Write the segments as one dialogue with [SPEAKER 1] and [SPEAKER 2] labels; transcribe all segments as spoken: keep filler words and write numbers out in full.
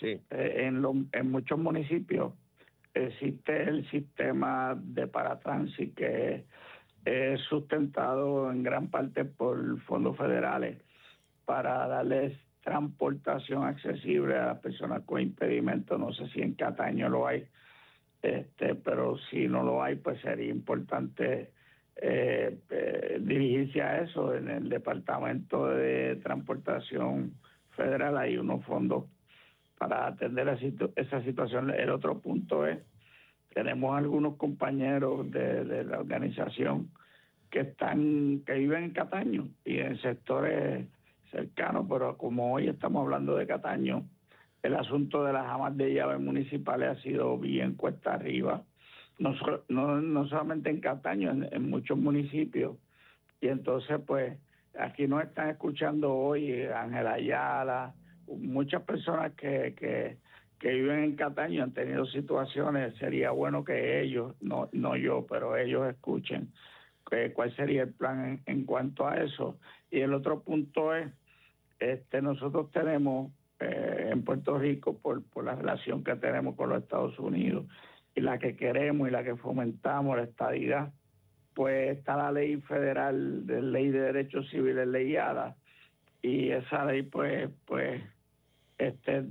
[SPEAKER 1] Sí.
[SPEAKER 2] Eh, en, lo, en muchos municipios existe el sistema de paratransit que es sustentado en gran parte por fondos federales para darles transportación accesible a las personas con impedimento. No sé si en Cataño lo hay, este, pero si no lo hay, pues sería importante eh, eh, dirigirse a eso. En el Departamento de Transportación Federal hay unos fondos para atender a situ esa situación. El otro punto es, tenemos algunos compañeros de, de la organización que están, que viven en Cataño y en sectores cercanos, pero como hoy estamos hablando de Cataño, el asunto de las amas de llave municipales ha sido bien cuesta arriba, no, no, no solamente en Cataño, en, en muchos municipios, y entonces pues aquí nos están escuchando hoy Ángela Ayala, muchas personas que, que, que viven en Cataño han tenido situaciones. Sería bueno que ellos, no, no yo, pero ellos escuchen que, cuál sería el plan en, en cuanto a eso. Y el otro punto es, este nosotros tenemos eh, en Puerto Rico, por, por la relación que tenemos con los Estados Unidos y la que queremos y la que fomentamos, la estadidad, pues está la ley federal de ley de derechos civiles, ley ADA, y esa ley pues pues este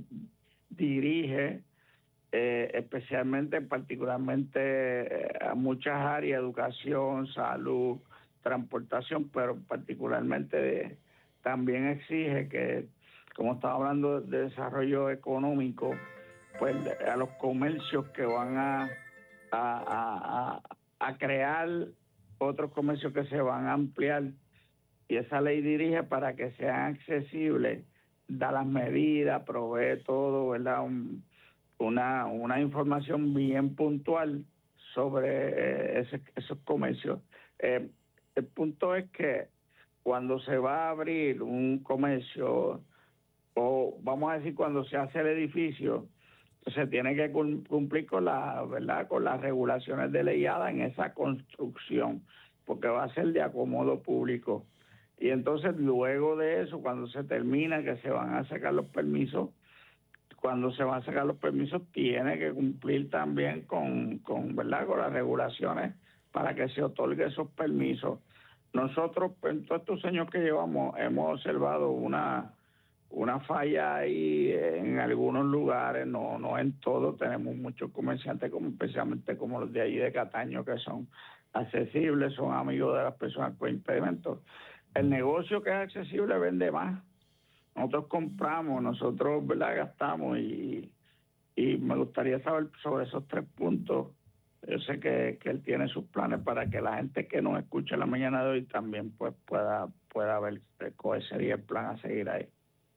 [SPEAKER 2] dirige eh, especialmente, particularmente eh, a muchas áreas: educación, salud, transportación, pero particularmente de, también exige que, como estaba hablando de desarrollo económico, pues a los comercios que van a, a, a, a crear otros comercios que se van a ampliar, y esa ley dirige para que sean accesibles, da las medidas, provee todo, ¿verdad? Un, una, una información bien puntual sobre eh, ese, esos comercios. Eh, el punto es que cuando se va a abrir un comercio, o vamos a decir cuando se hace el edificio, se tiene que cumplir con la, ¿verdad?, con las regulaciones de ley ADA en esa construcción, porque va a ser de acomodo público. Y entonces luego de eso, cuando se termina, que se van a sacar los permisos, cuando se van a sacar los permisos tiene que cumplir también con, con, ¿verdad?, con las regulaciones para que se otorgue esos permisos. Nosotros, en todos estos años que llevamos, hemos observado una una falla ahí en algunos lugares, no no en todos. Tenemos muchos comerciantes, como especialmente como los de allí de Cataño, que son accesibles, son amigos de las personas con impedimentos. El negocio que es accesible vende más. Nosotros compramos, nosotros, ¿verdad?, gastamos, y, y me gustaría saber sobre esos tres puntos. Yo sé que, que él tiene sus planes para que la gente que nos escucha en la mañana de hoy también pues pueda, pueda ver cuál sería el plan a seguir ahí.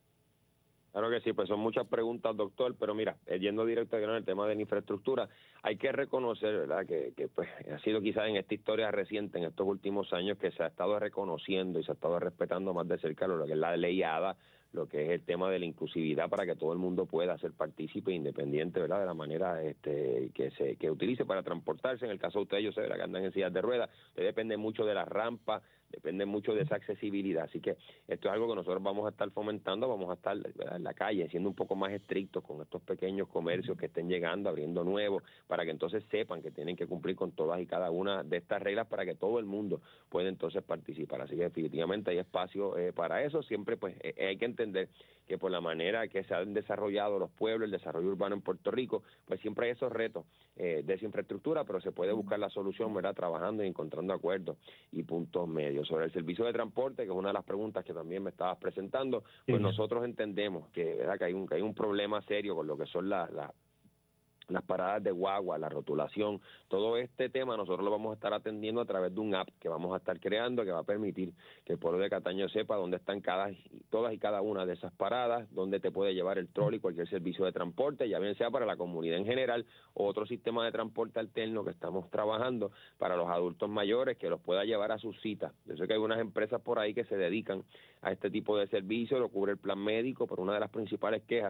[SPEAKER 1] Claro que sí, pues son muchas preguntas, doctor, pero mira, eh, yendo directo en el tema de la infraestructura, hay que reconocer, ¿verdad?, que, que pues ha sido quizás en esta historia reciente, en estos últimos años, que se ha estado reconociendo y se ha estado respetando más de cerca lo que es la ley ADA, lo que es el tema de la inclusividad, para que todo el mundo pueda ser partícipe independiente, ¿verdad?, de la manera este que se que utilice para transportarse. En el caso de ustedes, yo sé, ¿verdad?, que andan en sillas de ruedas, usted depende mucho de la rampa, depende mucho de esa accesibilidad, así que esto es algo que nosotros vamos a estar fomentando, vamos a estar, ¿verdad?, en la calle, siendo un poco más estrictos con estos pequeños comercios que estén llegando, abriendo nuevos, para que entonces sepan que tienen que cumplir con todas y cada una de estas reglas para que todo el mundo pueda entonces participar. Así que definitivamente hay espacio eh, para eso. Siempre pues eh, hay que entender que por la manera que se han desarrollado los pueblos, el desarrollo urbano en Puerto Rico, pues siempre hay esos retos eh, de esa infraestructura, pero se puede buscar la solución, ¿verdad?, trabajando y encontrando acuerdos y puntos medios. Sobre el servicio de transporte, que es una de las preguntas que también me estabas presentando, pues sí, nosotros entendemos que, ¿verdad?, que hay un, que hay un problema serio con lo que son las la, las paradas de guagua, la rotulación. Todo este tema nosotros lo vamos a estar atendiendo a través de un app que vamos a estar creando, que va a permitir que el pueblo de Cataño sepa dónde están cada, todas y cada una de esas paradas, dónde te puede llevar el trolley, cualquier servicio de transporte, ya bien sea para la comunidad en general o otro sistema de transporte alterno que estamos trabajando para los adultos mayores, que los pueda llevar a sus citas. Yo sé que hay unas empresas por ahí que se dedican a este tipo de servicio, lo cubre el plan médico, pero una de las principales quejas que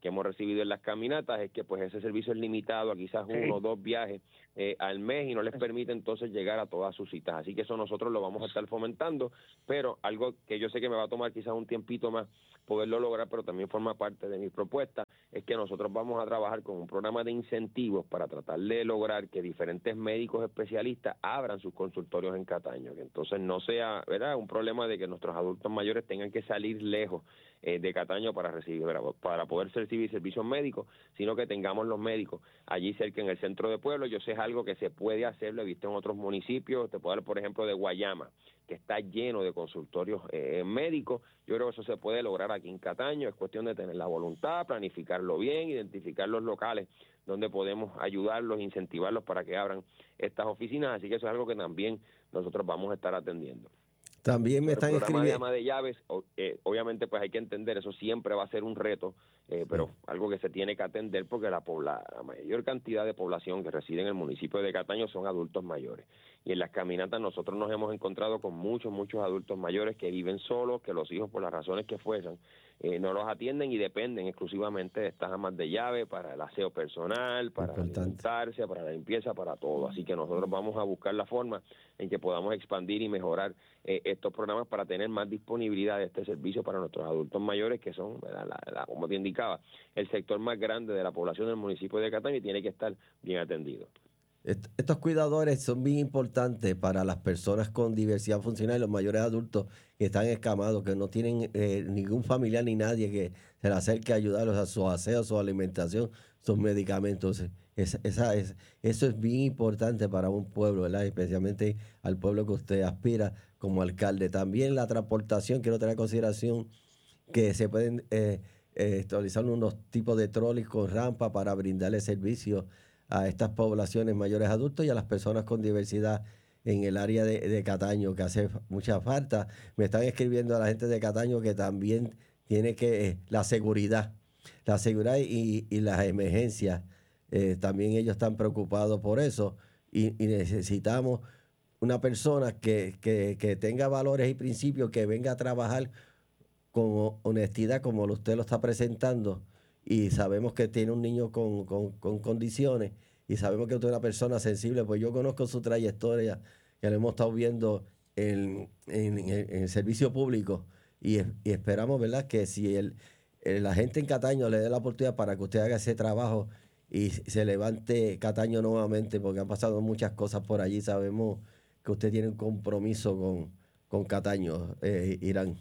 [SPEAKER 1] que hemos recibido en las caminatas es que pues ese servicio es limitado a quizás uno o dos viajes eh, al mes y no les permite entonces llegar a todas sus citas. Así que eso nosotros lo vamos a estar fomentando, pero algo que yo sé que me va a tomar quizás un tiempito más poderlo lograr, pero también forma parte de mi propuesta, es que nosotros vamos a trabajar con un programa de incentivos para tratar de lograr que diferentes médicos especialistas abran sus consultorios en Cataño, que entonces no sea, ¿verdad?, un problema de que nuestros adultos mayores tengan que salir lejos eh, de Cataño para recibir, para poder recibir servicios médicos, sino que tengamos los médicos allí cerca en el centro de pueblo. Yo sé es algo que se puede hacer, lo he visto en otros municipios, te puedo dar por ejemplo de Guayama, que está lleno de consultorios eh, médicos. Yo creo que eso se puede lograr aquí en Cataño, es cuestión de tener la voluntad, planificarlo bien, identificar los locales donde podemos ayudarlos, incentivarlos para que abran estas oficinas, así que eso es algo que también nosotros vamos a estar atendiendo.
[SPEAKER 3] También me están escribiendo.
[SPEAKER 1] El programa de ama de llaves, eh, obviamente pues hay que entender, eso siempre va a ser un reto, eh, pero sí, algo que se tiene que atender porque la, pobla, la mayor cantidad de población que reside en el municipio de Cataño son adultos mayores. Y en las caminatas nosotros nos hemos encontrado con muchos, muchos adultos mayores que viven solos, que los hijos por las razones que fueran, eh, no los atienden y dependen exclusivamente de estas amas de llave para el aseo personal, para alimentarse, para la limpieza, para todo. Así que nosotros vamos a buscar la forma en que podamos expandir y mejorar eh, estos programas para tener más disponibilidad de este servicio para nuestros adultos mayores, que son, ¿verdad?, la, la, como te indicaba, el sector más grande de la población del municipio de Cataño y tiene que estar bien atendido.
[SPEAKER 3] Estos cuidadores son bien importantes para las personas con diversidad funcional y los mayores adultos que están escamados, que no tienen eh, ningún familiar ni nadie que se les acerque a ayudarlos a su aseo, su alimentación, sus medicamentos. Esa, esa, es, eso es bien importante para un pueblo, ¿verdad? Especialmente al pueblo que usted aspira como alcalde. También la transportación, quiero tener en consideración que se pueden eh, eh, establecer unos tipos de trolis con rampa para brindarle servicio a estas poblaciones mayores adultos y a las personas con diversidad en el área de, de Cataño, que hace mucha falta. Me están escribiendo a la gente de Cataño que también tiene que, eh, la seguridad, la seguridad y, y las emergencias, eh, también ellos están preocupados por eso y, y necesitamos una persona que, que, que tenga valores y principios, que venga a trabajar con honestidad como usted lo está presentando. Y sabemos que tiene un niño con, con, con condiciones y sabemos que usted es una persona sensible, pues yo conozco su trayectoria, que lo hemos estado viendo en, en, en el servicio público y, y esperamos, ¿verdad?, que si el, el, la gente en Cataño le dé la oportunidad para que usted haga ese trabajo y se levante Cataño nuevamente, porque han pasado muchas cosas por allí, sabemos que usted tiene un compromiso con, con Cataño, eh, Irán.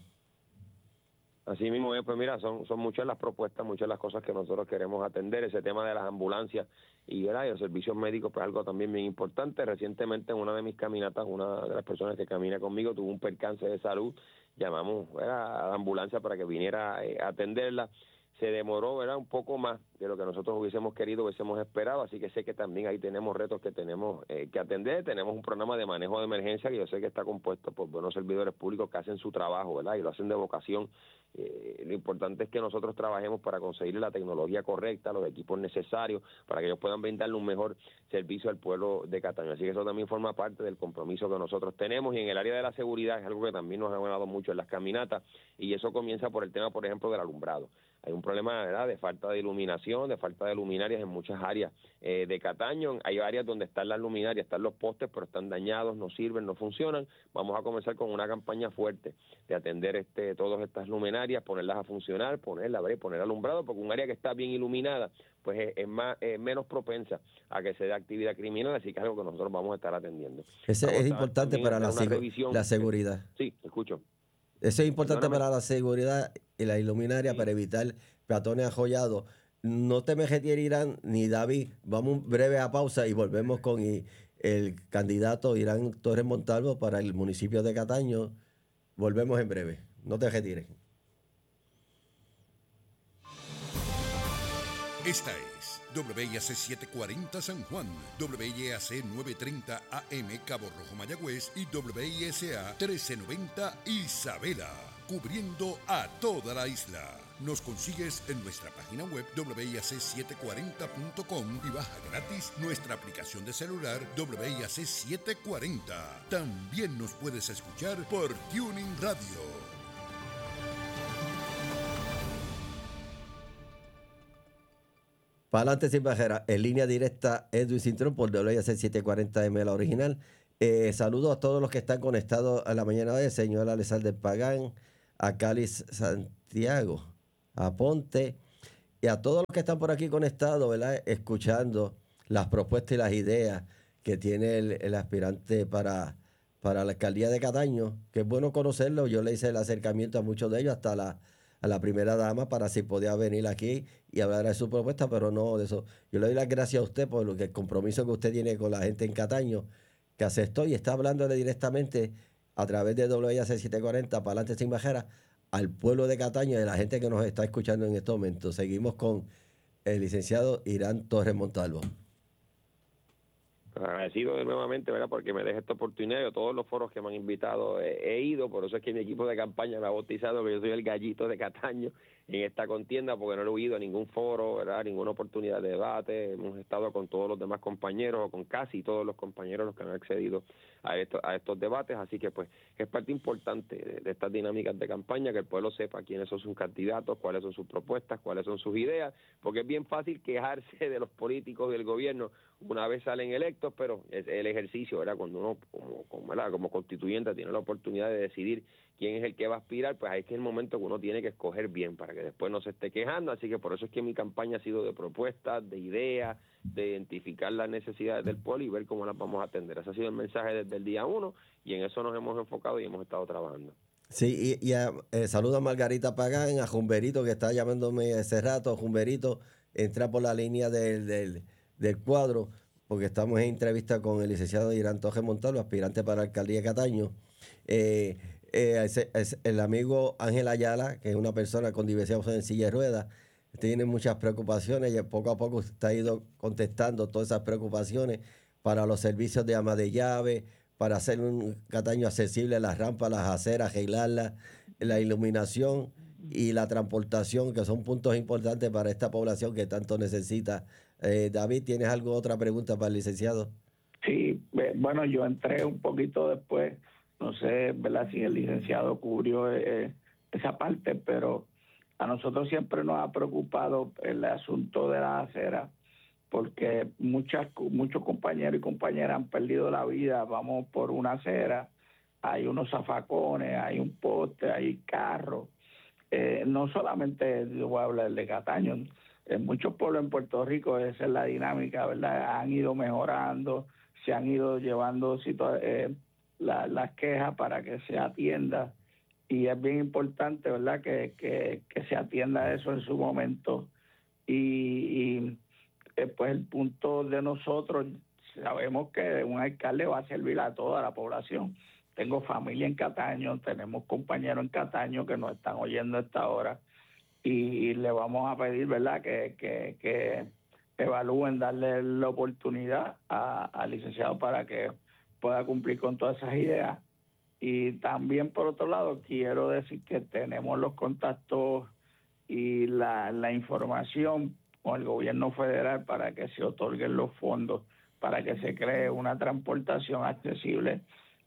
[SPEAKER 1] Así mismo es, pues mira, son, son muchas las propuestas, muchas las cosas que nosotros queremos atender. Ese tema de las ambulancias y, ¿verdad?, y los servicios médicos, pues algo también bien importante. Recientemente en una de mis caminatas, una de las personas que camina conmigo tuvo un percance de salud. Llamamos, ¿verdad?, a la ambulancia para que viniera eh, a atenderla. Se demoró, ¿verdad?, un poco más de lo que nosotros hubiésemos querido, hubiésemos esperado, así que sé que también ahí tenemos retos que tenemos eh, que atender. Tenemos un programa de manejo de emergencia que yo sé que está compuesto por buenos servidores públicos que hacen su trabajo, ¿verdad?, y lo hacen de vocación. Eh, lo importante es que nosotros trabajemos para conseguir la tecnología correcta, los equipos necesarios, para que ellos puedan brindarle un mejor servicio al pueblo de Cataño. Así que eso también forma parte del compromiso que nosotros tenemos. Y en el área de la seguridad es algo que también nos ha ganado mucho en las caminatas, y eso comienza por el tema, por ejemplo, del alumbrado. Hay un problema, ¿verdad?, de falta de iluminación, de falta de luminarias en muchas áreas eh, de Cataño. Hay áreas donde están las luminarias, están los postes, pero están dañados, no sirven, no funcionan. Vamos a comenzar con una campaña fuerte de atender este todas estas luminarias, ponerlas a funcionar, ponerlas, ¿verdad?, poner alumbrado, porque un área que está bien iluminada, pues es, es más es menos propensa a que se dé actividad criminal, así que es algo que nosotros vamos a estar atendiendo.
[SPEAKER 3] Ese
[SPEAKER 1] vamos
[SPEAKER 3] es importante para la, segu la seguridad.
[SPEAKER 1] Sí, escucho.
[SPEAKER 3] Eso es importante Perdóname. para la seguridad y la iluminaria, sí, para evitar peatones ajollados. No te me retires, Irán, ni David. Vamos breve a pausa y volvemos con el candidato Irán Torres Montalvo para el municipio de Cataño. Volvemos en breve. No te retires.
[SPEAKER 4] Esta es W I A C setecientos cuarenta San Juan, W I A C novecientos treinta A M Cabo Rojo Mayagüez y W I S A trece noventa Isabela, cubriendo a toda la isla. Nos consigues en nuestra página web W I A C setecientos cuarenta punto com y baja gratis nuestra aplicación de celular W I A C setecientos cuarenta. También nos puedes escuchar por Tuning Radio.
[SPEAKER 3] Para adelante sin bajera, en línea directa Edwin Cintrón por W I A C setecientos cuarenta M, la original. Eh, saludos a todos los que están conectados a la mañana de señor Alexander Pagán, a Cáliz Santiago, a Ponte y a todos los que están por aquí conectados, ¿verdad? Escuchando las propuestas y las ideas que tiene el, el aspirante para, para la alcaldía de Cataño, que es bueno conocerlo. Yo le hice el acercamiento a muchos de ellos, hasta la, a la primera dama, para si podía venir aquí y hablar de su propuesta, pero no de eso. Yo le doy las gracias a usted por lo que, el compromiso que usted tiene con la gente en Cataño, que aceptó y está hablándole directamente a través de W I A C setecientos cuarenta, para adelante sin bajera, al pueblo de Cataño y a la gente que nos está escuchando en estos momentos. Seguimos con el licenciado Irán Torres Montalvo.
[SPEAKER 1] Agradecido de nuevamente, ¿verdad?, porque me deja esta oportunidad. Yo todos los foros que me han invitado he, he ido, por eso es que mi equipo de campaña me ha bautizado que yo soy el gallito de Cataño en esta contienda, porque no lo he ido a ningún foro, ¿verdad?, ninguna oportunidad de debate. Hemos estado con todos los demás compañeros, o con casi todos los compañeros los que han accedido a, esto, a estos debates, así que pues es parte importante de, de estas dinámicas de campaña, que el pueblo sepa quiénes son sus candidatos, cuáles son sus propuestas, cuáles son sus ideas, porque es bien fácil quejarse de los políticos del gobierno una vez salen electos, pero es el ejercicio, ¿verdad?, cuando uno como, como, ¿verdad?, como constituyente tiene la oportunidad de decidir quién es el que va a aspirar, pues ahí es que es el momento que uno tiene que escoger bien para que después no se esté quejando. Así que por eso es que mi campaña ha sido de propuestas, de ideas, de identificar las necesidades del pueblo y ver cómo las vamos a atender. Ese ha sido el mensaje desde el día uno y en eso nos hemos enfocado y hemos estado trabajando.
[SPEAKER 3] Sí, y, y a, eh, saludo a Margarita Pagán, a Jumberito, que está llamándome hace rato. Jumberito, entra por la línea del, del, del cuadro, porque estamos en entrevista con el licenciado Irán Torres Montalvo, aspirante para la alcaldía de Cataño. Eh, eh, ese, ese, el amigo Ángel Ayala, que es una persona con diversidad en silla de ruedas, tiene muchas preocupaciones y poco a poco está ido contestando todas esas preocupaciones para los servicios de ama de llave, para hacer un Cataño accesible, las rampas, las aceras, arreglarlas, la iluminación y la transportación, que son puntos importantes para esta población que tanto necesita. Eh, David, ¿tienes algo, otra pregunta para el licenciado?
[SPEAKER 2] Sí, bueno, yo entré un poquito después, no sé, ¿verdad?, si el licenciado cubrió eh, esa parte, pero a nosotros siempre nos ha preocupado el asunto de la acera, porque muchas muchos compañeros y compañeras han perdido la vida. Vamos por una acera, hay unos zafacones, hay un poste, hay carros. Eh, no solamente yo voy a hablar de Cataño, en muchos pueblos en Puerto Rico esa es la dinámica, ¿verdad? Han ido mejorando, se han ido llevando situa- eh, la, las quejas para que se atienda, y es bien importante, ¿verdad?, que, que, que se atienda eso en su momento. Y, y pues el punto de nosotros, sabemos que un alcalde va a servir a toda la población. Tengo familia en Cataño, tenemos compañeros en Cataño que nos están oyendo a esta hora, y, y le vamos a pedir, ¿verdad?, que, que, que evalúen, darle la oportunidad al licenciado para que pueda cumplir con todas esas ideas. Y también, por otro lado, quiero decir que tenemos los contactos y la, la información con el gobierno federal para que se otorguen los fondos, para que se cree una transportación accesible.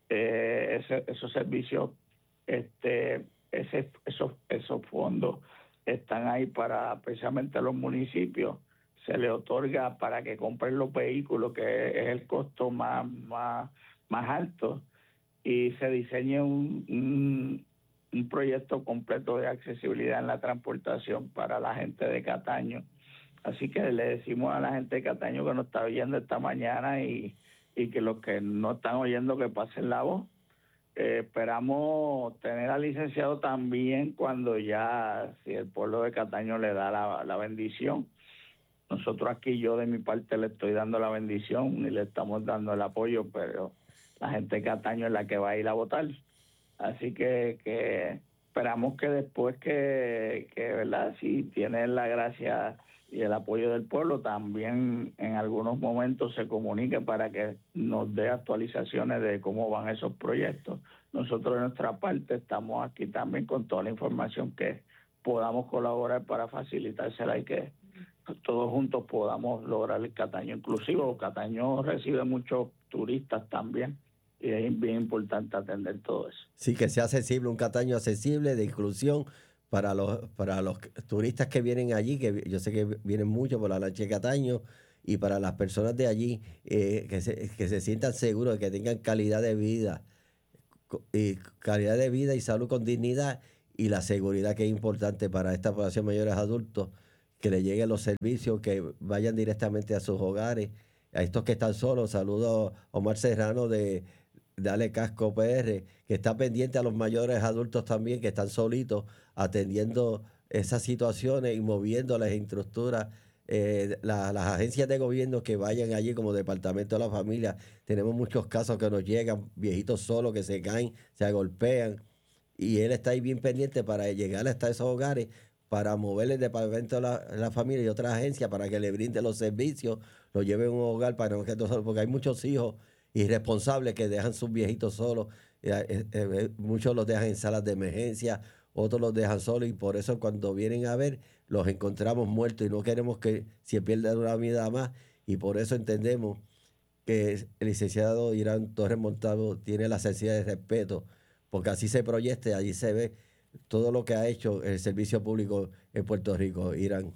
[SPEAKER 2] Eh, ese, esos servicios, este, ese, esos, esos fondos están ahí para precisamente los municipios. Se le otorga para que compren los vehículos, que es el costo más, más, más alto, y se diseñe un, un, un proyecto completo de accesibilidad en la transportación para la gente de Cataño. Así que le decimos a la gente de Cataño que nos está oyendo esta mañana, y, y que los que no están oyendo que pasen la voz. Eh, esperamos tener al licenciado también cuando ya, si el pueblo de Cataño le da la, la bendición. Nosotros aquí, yo de mi parte le estoy dando la bendición y le estamos dando el apoyo, pero la gente de Cataño es la que va a ir a votar. Así que, que esperamos que después que, que, ¿verdad?, si tienen la gracia y el apoyo del pueblo, también en algunos momentos se comunique para que nos dé actualizaciones de cómo van esos proyectos. Nosotros de nuestra parte estamos aquí también con toda la información que podamos colaborar para facilitársela y que todos juntos podamos lograr el Cataño inclusivo. Cataño recibe muchos turistas también, y es bien importante atender todo eso.
[SPEAKER 3] Sí, que sea accesible, un Cataño accesible, de inclusión, para los, para los turistas que vienen allí, que yo sé que vienen mucho por la lancha de Cataño, y para las personas de allí, eh, que, se, que se sientan seguros de que tengan calidad de vida, co- y calidad de vida y salud con dignidad, y la seguridad que es importante para esta población mayores adultos, que le lleguen los servicios, que vayan directamente a sus hogares. A estos que están solos, saludo a Omar Serrano de Dale Casco P R, que está pendiente a los mayores adultos también, que están solitos, atendiendo esas situaciones y moviendo las estructuras, eh, la- las agencias de gobierno que vayan allí como Departamento de la Familia. Tenemos muchos casos que nos llegan, viejitos solos que se caen, se agolpean, y él está ahí bien pendiente para llegar hasta esos hogares, para mover el Departamento de la, la Familia y otras agencias para que le brinde los servicios, lo lleven a un hogar para no que todos- porque hay muchos hijos irresponsables que dejan sus viejitos solos. eh, eh, eh, muchos los dejan en salas de emergencia, otros los dejan solos, y por eso cuando vienen a ver los encontramos muertos, y no queremos que se pierda una vida más, y por eso entendemos que el licenciado Irán Torres Montado tiene la necesidad de respeto, porque así se proyecta, allí se ve todo lo que ha hecho el servicio público en Puerto Rico, Irán.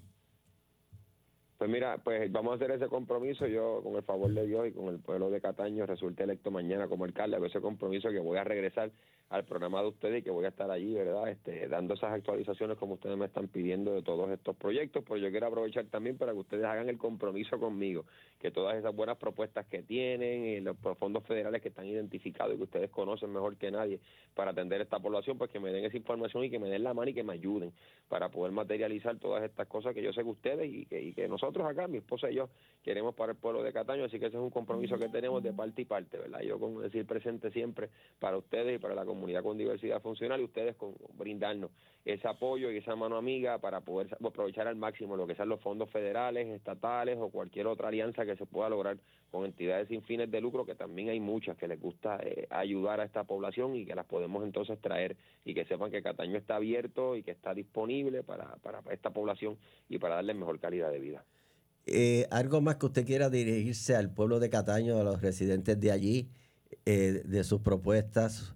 [SPEAKER 1] Pues mira, pues vamos a hacer ese compromiso. Yo, con el favor de Dios y con el pueblo de Cataño, resulte electo mañana como alcalde. Hago ese compromiso que voy a regresar al programa de ustedes y que voy a estar allí, ¿verdad? Este, dando esas actualizaciones como ustedes me están pidiendo de todos estos proyectos. Pues yo quiero aprovechar también para que ustedes hagan el compromiso conmigo, que todas esas buenas propuestas que tienen, y los fondos federales que están identificados y que ustedes conocen mejor que nadie para atender esta población, pues que me den esa información y que me den la mano y que me ayuden para poder materializar todas estas cosas que yo sé que ustedes y que, y que nosotros acá, mi esposa y yo, queremos para el pueblo de Cataño. Así que ese es un compromiso que tenemos de parte y parte, ¿verdad? Yo con decir presente siempre para ustedes y para la comunidad con diversidad funcional, y ustedes con brindarnos ese apoyo y esa mano amiga para poder aprovechar al máximo lo que sean los fondos federales, estatales o cualquier otra alianza que se pueda lograr con entidades sin fines de lucro, que también hay muchas que les gusta eh, ayudar a esta población, y que las podemos entonces traer, y que sepan que Cataño está abierto y que está disponible para, para esta población y para darles mejor calidad de vida.
[SPEAKER 3] Eh, ¿algo más que usted quiera dirigirse al pueblo de Cataño, a los residentes de allí, eh, de sus propuestas?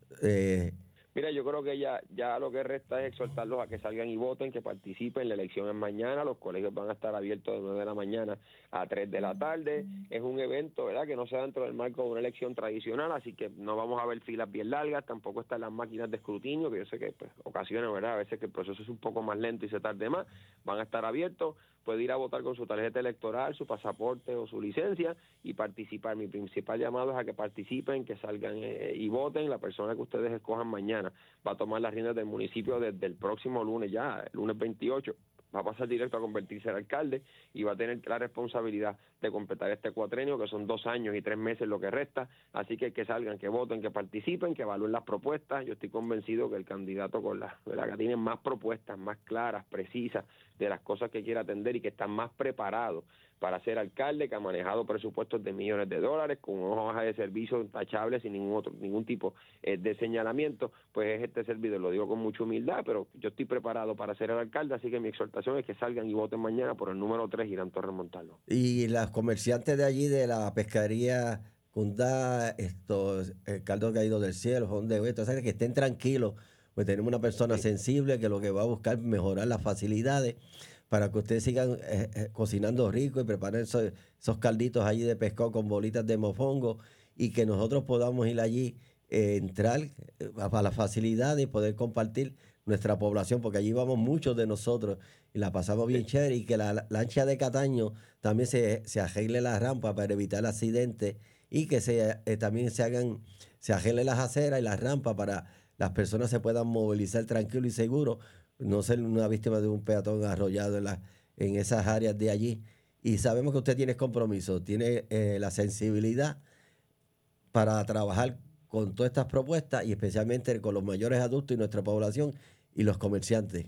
[SPEAKER 3] Eh,
[SPEAKER 1] Mira, yo creo que ya ya lo que resta es exhortarlos a que salgan y voten, que participen. La elección es mañana, los colegios van a estar abiertos de nueve de la mañana a tres de la tarde. Es un evento, ¿verdad?, que no se da dentro del marco de una elección tradicional, así que no vamos a ver filas bien largas, tampoco están las máquinas de escrutinio, que yo sé que pues ocasiona, ¿verdad?, a veces que el proceso es un poco más lento y se tarde más. Van a estar abiertos, puede ir a votar con su tarjeta electoral, su pasaporte o su licencia y participar. Mi principal llamado es a que participen, que salgan eh, y voten. La persona que ustedes escojan mañana va a tomar las riendas del municipio desde el próximo lunes, ya el lunes veintiocho, va a pasar directo a convertirse en alcalde y va a tener la responsabilidad de completar este cuatrenio, que son dos años y tres meses lo que resta. Así que que salgan, que voten, que participen, que evalúen las propuestas. Yo estoy convencido que el candidato con la, ¿verdad?, que tiene más propuestas, más claras, precisas, de las cosas que quiere atender y que está más preparado para ser alcalde, que ha manejado presupuestos de millones de dólares, con una hoja de servicio intachable, sin ningún otro, ningún tipo eh, de señalamiento, pues es este servidor. Lo digo con mucha humildad, pero yo estoy preparado para ser el alcalde, así que mi exhortación es que salgan y voten mañana por el número tres, Irán Torres Montalvo.
[SPEAKER 3] y las comerciantes de allí, de la pescaría Cundá, estos, el caldo caído del cielo, donde esto, o sea, que estén tranquilos, pues tenemos una persona
[SPEAKER 1] Sí.
[SPEAKER 3] sensible que lo que va a buscar es mejorar las facilidades para que ustedes sigan eh, eh, cocinando rico y preparen esos, esos calditos allí de pescado con bolitas de mofongo, y que nosotros podamos ir allí, eh, entrar eh, a las facilidades y poder compartir nuestra población, porque allí vamos muchos de nosotros y la pasamos bien chévere, y que la, la lancha de Cataño también se, se arregle la rampa para evitar accidentes, y que se, eh, también se hagan, se arregle las aceras y las rampas para las personas se puedan movilizar tranquilo y seguro, no ser una víctima de un peatón arrollado en, la, en esas áreas de allí. Y sabemos que usted tiene compromiso, tiene eh, la sensibilidad para trabajar con todas estas propuestas, y especialmente con los mayores adultos y nuestra población y los comerciantes.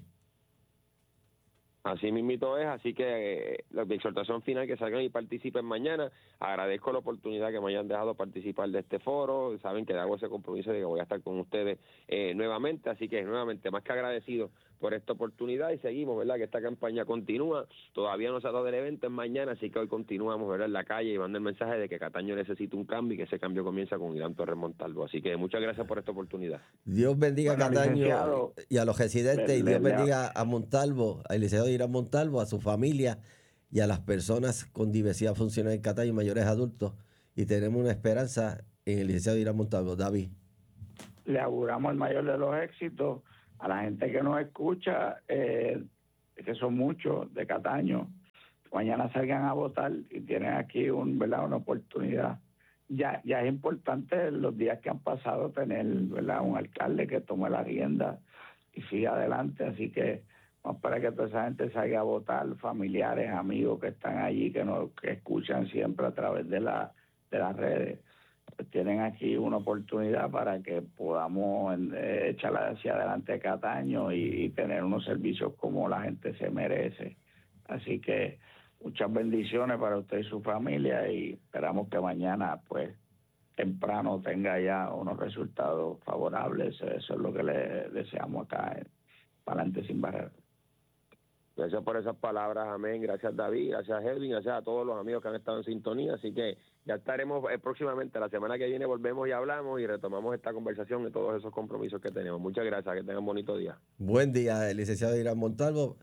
[SPEAKER 1] Así mismito es, así que eh, la exhortación final, que salgan y participen mañana. Agradezco la oportunidad que me hayan dejado participar de este foro. Saben que hago ese compromiso de que voy a estar con ustedes eh, nuevamente, así que nuevamente más que agradecido por esta oportunidad y seguimos, ¿verdad? Que esta campaña continúa. Todavía no se ha dado el evento, es mañana, así que hoy continuamos, ¿verdad? En la calle llevando el mensaje de que Cataño necesita un cambio y que ese cambio comienza con Irán Torres Montalvo. Así que muchas gracias por esta oportunidad.
[SPEAKER 3] Dios bendiga
[SPEAKER 2] Bueno,
[SPEAKER 3] a Cataño
[SPEAKER 2] licenciado,
[SPEAKER 3] y a los residentes,
[SPEAKER 2] le-
[SPEAKER 3] y Dios
[SPEAKER 2] le- le-
[SPEAKER 3] bendiga a Montalvo, al licenciado Irán Montalvo, a su familia y a las personas con diversidad funcional en Cataño, mayores adultos. Y tenemos una esperanza en el licenciado Irán Montalvo. David.
[SPEAKER 2] le auguramos el mayor de los éxitos a la gente que nos escucha, eh, que son muchos de Cataño. Mañana salgan a votar y tienen aquí un, ¿verdad? Una oportunidad. Ya, ya es importante los días que han pasado tener, ¿verdad? Un alcalde que tome la rienda y siga adelante. Así que vamos para que toda esa gente salga a votar, familiares, amigos que están allí, que nos que escuchan siempre a través de, la, de las redes. Pues tienen aquí una oportunidad para que podamos eh, echar hacia adelante Cataño y, y tener unos servicios como la gente se merece. Así que muchas bendiciones para usted y su familia y esperamos que mañana, pues, temprano tenga ya unos resultados favorables. Eso es lo que le deseamos acá en Para Adelante Sin Barreras.
[SPEAKER 1] Gracias por esas palabras, amén. Gracias, David, gracias, Edwin, gracias a todos los amigos que han estado en sintonía. Así que ya estaremos eh, próximamente, la semana que viene volvemos y hablamos y retomamos esta conversación y todos esos compromisos que tenemos. Muchas gracias, que tengan un bonito día.
[SPEAKER 3] Buen día, el licenciado Irán Montalvo.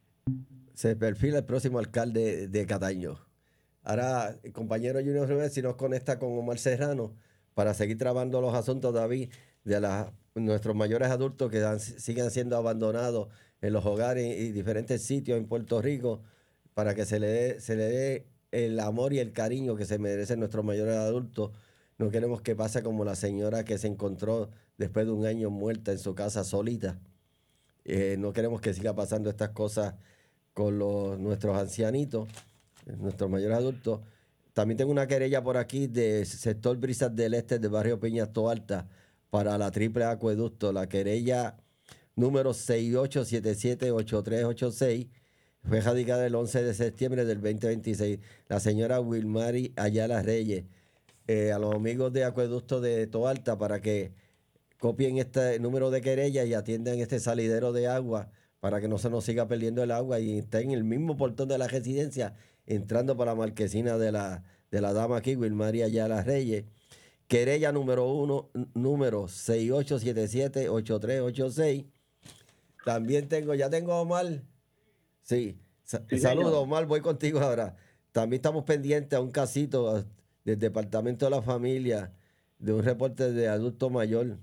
[SPEAKER 3] Se perfila el próximo alcalde de Cataño. Ahora, el compañero Junior Rivera si nos conecta con Omar Serrano para seguir trabajando los asuntos, David, de las, nuestros mayores adultos que han, siguen siendo abandonados en los hogares y diferentes sitios en Puerto Rico, para que se le dé, se le dé el amor y el cariño que se merecen nuestros mayores adultos. No queremos que pase como la señora que se encontró después de un año muerta en su casa solita. Eh, no queremos que siga pasando estas cosas con los, nuestros ancianitos, nuestros mayores adultos. También tengo una querella por aquí del sector Brisas del Este del barrio Peña Toalta para la triple acueducto. La querella número seis ocho siete siete ocho tres ocho seis fue radicada el once de septiembre del veinte veintiséis. La señora Wilmary Ayala Reyes, eh, a los amigos de acueducto de Toalta para que copien este número de querella y atiendan este salidero de agua para que no se nos siga perdiendo el agua y está en el mismo portón de la residencia, entrando para la marquesina de la, de la dama aquí, Wilmary Ayala Reyes. Querella número uno, número seis ocho siete siete ocho tres ocho seis. También tengo, ya tengo a Omar. Sí,
[SPEAKER 2] Sí,
[SPEAKER 3] saludos
[SPEAKER 2] señor.
[SPEAKER 3] Omar, voy contigo ahora. También estamos pendientes a un casito del Departamento de la Familia, de un reporte de adulto mayor.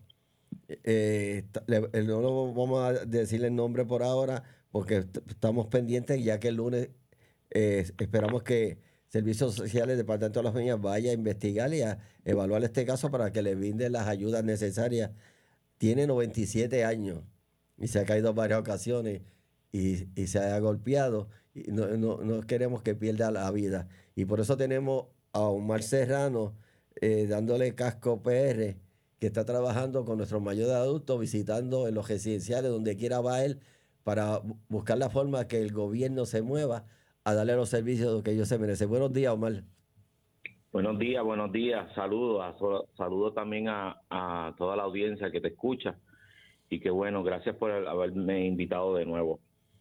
[SPEAKER 3] Eh, le, no lo vamos a decirle el nombre por ahora porque est- estamos pendientes ya que el lunes eh, esperamos que Servicios Sociales del Departamento de la Familia vaya a investigar y a evaluar este caso para que le brinden las ayudas necesarias. Tiene noventa y siete años y se ha caído en varias ocasiones y, y se ha golpeado y no, no, no queremos que pierda la vida y por eso tenemos a Omar Serrano eh, dándole casco P R, que está trabajando con nuestros mayores adultos, visitando en los residenciales, donde quiera va él, para bu- buscar la forma que el gobierno se mueva a darle los servicios que ellos se merecen. Buenos días, Omar.
[SPEAKER 5] Buenos días, buenos días. Saludos, a, so- saludos también a, a toda la audiencia que te escucha. Y que bueno, gracias por haberme invitado de nuevo.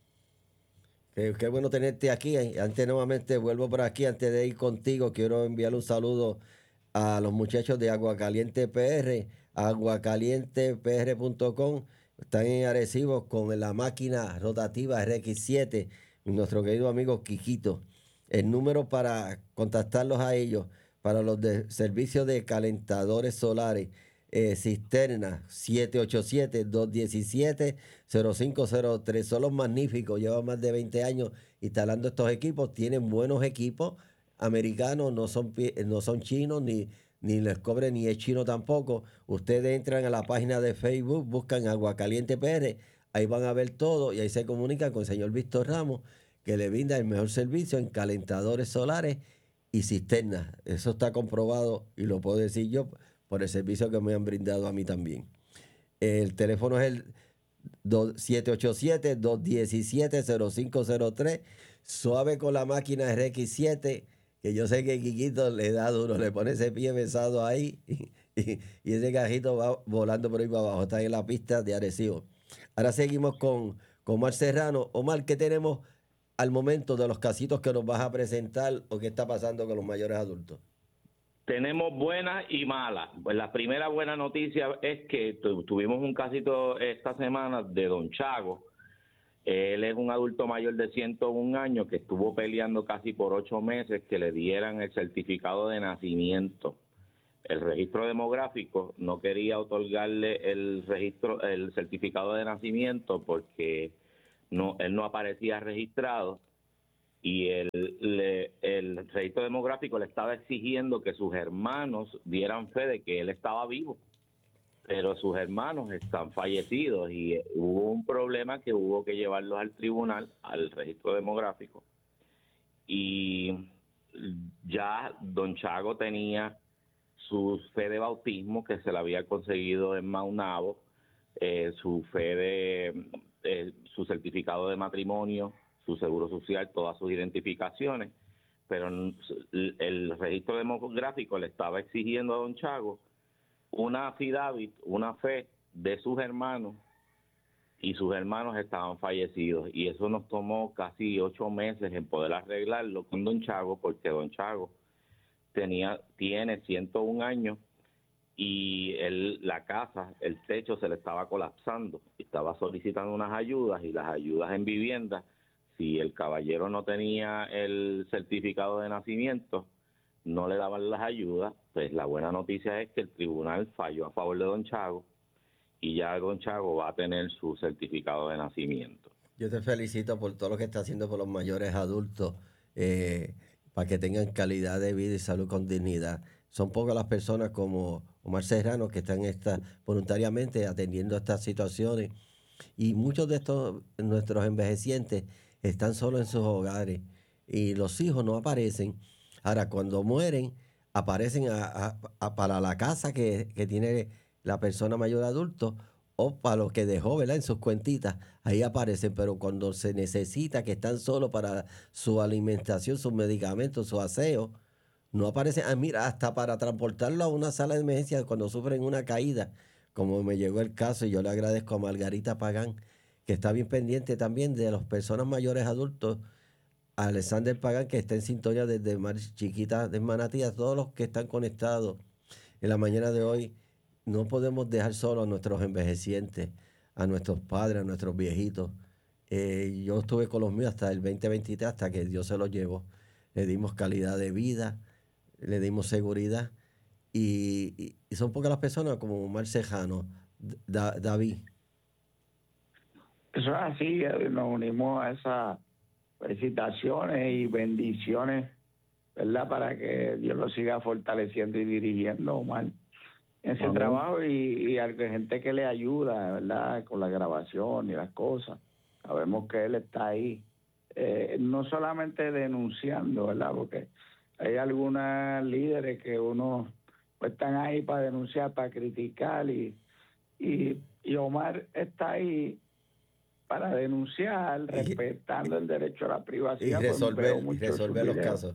[SPEAKER 3] Qué, qué bueno tenerte aquí. Antes nuevamente vuelvo por aquí, antes de ir contigo, quiero enviarle un saludo a los muchachos de Agua Caliente P R, aguacaliente p r punto com. Están en Arecibo con la máquina rotativa R X siete, nuestro querido amigo Quiquito. El número para contactarlos a ellos, para los de servicios de calentadores solares, eh, cisterna, siete ocho siete, dos uno siete, cero cinco cero tres. Son los magníficos, llevan más de veinte años instalando estos equipos, tienen buenos equipos americanos, no son, pi- no son chinos, ni, ni les cobre ni es chino tampoco. Ustedes entran a la página de Facebook, buscan Agua Caliente P R, ahí van a ver todo y ahí se comunican con el señor Víctor Ramos, que le brinda el mejor servicio en calentadores solares y cisternas. Eso está comprobado y lo puedo decir yo por el servicio que me han brindado a mí también. El teléfono es el siete ocho siete, dos uno siete, cero cinco cero tres. Suave con la máquina R X siete, que yo sé que Quiquito le da duro, le pone ese pie pesado ahí y, y- y ese cajito va volando por ahí para abajo. Está en la pista de Arecibo. Ahora seguimos con, con Omar Serrano. Omar, ¿qué tenemos al momento de los casitos que nos vas a presentar o qué está pasando con los mayores adultos?
[SPEAKER 5] Tenemos buenas y malas. Pues la primera buena noticia es que tu, tuvimos un casito esta semana de Don Chago. Él es un adulto mayor de ciento un años que estuvo peleando casi por ocho meses que le dieran el certificado de nacimiento. El registro demográfico no quería otorgarle el registro, el certificado de nacimiento porque no, él no aparecía registrado. Y el, le, el registro demográfico le estaba exigiendo que sus hermanos dieran fe de que él estaba vivo, pero sus hermanos están fallecidos y hubo un problema que hubo que llevarlos al tribunal, al registro demográfico, y ya Don Chago tenía su fe de bautismo que se la había conseguido en Maunabo, eh, su fe de eh, su certificado de matrimonio, su seguro social, todas sus identificaciones, pero el, el registro demográfico le estaba exigiendo a Don Chago una affidavit, una fe de sus hermanos, y sus hermanos estaban fallecidos, y eso nos tomó casi ocho meses en poder arreglarlo con Don Chago, porque Don Chago tenía tiene ciento un años y él, la casa, el techo se le estaba colapsando, estaba solicitando unas ayudas, y las ayudas en vivienda, si el caballero no tenía el certificado de nacimiento, no le daban las ayudas. Pues la buena noticia es que el tribunal falló a favor de Don Chago y ya Don Chago va a tener su certificado de nacimiento.
[SPEAKER 3] Yo te felicito por todo lo que está haciendo por los mayores adultos, eh, para que tengan calidad de vida y salud con dignidad. Son pocas las personas como Omar Serrano que están esta, voluntariamente atendiendo estas situaciones, y muchos de estos, nuestros envejecientes, están solos en sus hogares y los hijos no aparecen. Ahora, cuando mueren, aparecen a, a, a para la casa que, que tiene la persona mayor adulto o para lo que dejó, ¿verdad? En sus cuentitas, ahí aparecen, pero cuando se necesita que están solos para su alimentación, sus medicamentos, su aseo, no aparecen. Ah, mira, hasta para transportarlo a una sala de emergencia cuando sufren una caída, como me llegó el caso, y yo le agradezco a Margarita Pagán, que está bien pendiente también de las personas mayores adultos, a Alexander Pagán, que está en sintonía desde Mar Chiquita de Manatí, a todos los que están conectados en la mañana de hoy. No podemos dejar solos a nuestros envejecientes, a nuestros padres, a nuestros viejitos. Eh, yo estuve con los míos hasta el veinte veintitrés, hasta que Dios se los llevó. Le dimos calidad de vida, le dimos seguridad, y, y, y son pocas las personas como Omar Serrano, da, David.
[SPEAKER 2] Eso es así, nos unimos a esas felicitaciones y bendiciones, ¿verdad? Para que Dios lo siga fortaleciendo y dirigiendo, Omar, en ese Amén. trabajo, y, y a la gente que le ayuda, ¿verdad? Con la grabación y las cosas. Sabemos que él está ahí, eh, no solamente denunciando, ¿verdad? Porque hay algunos líderes que uno pues están ahí para denunciar, para criticar, y, y, y Omar está ahí para denunciar, respetando el derecho a la privacidad.
[SPEAKER 3] Y resolver, pues y resolver los casos.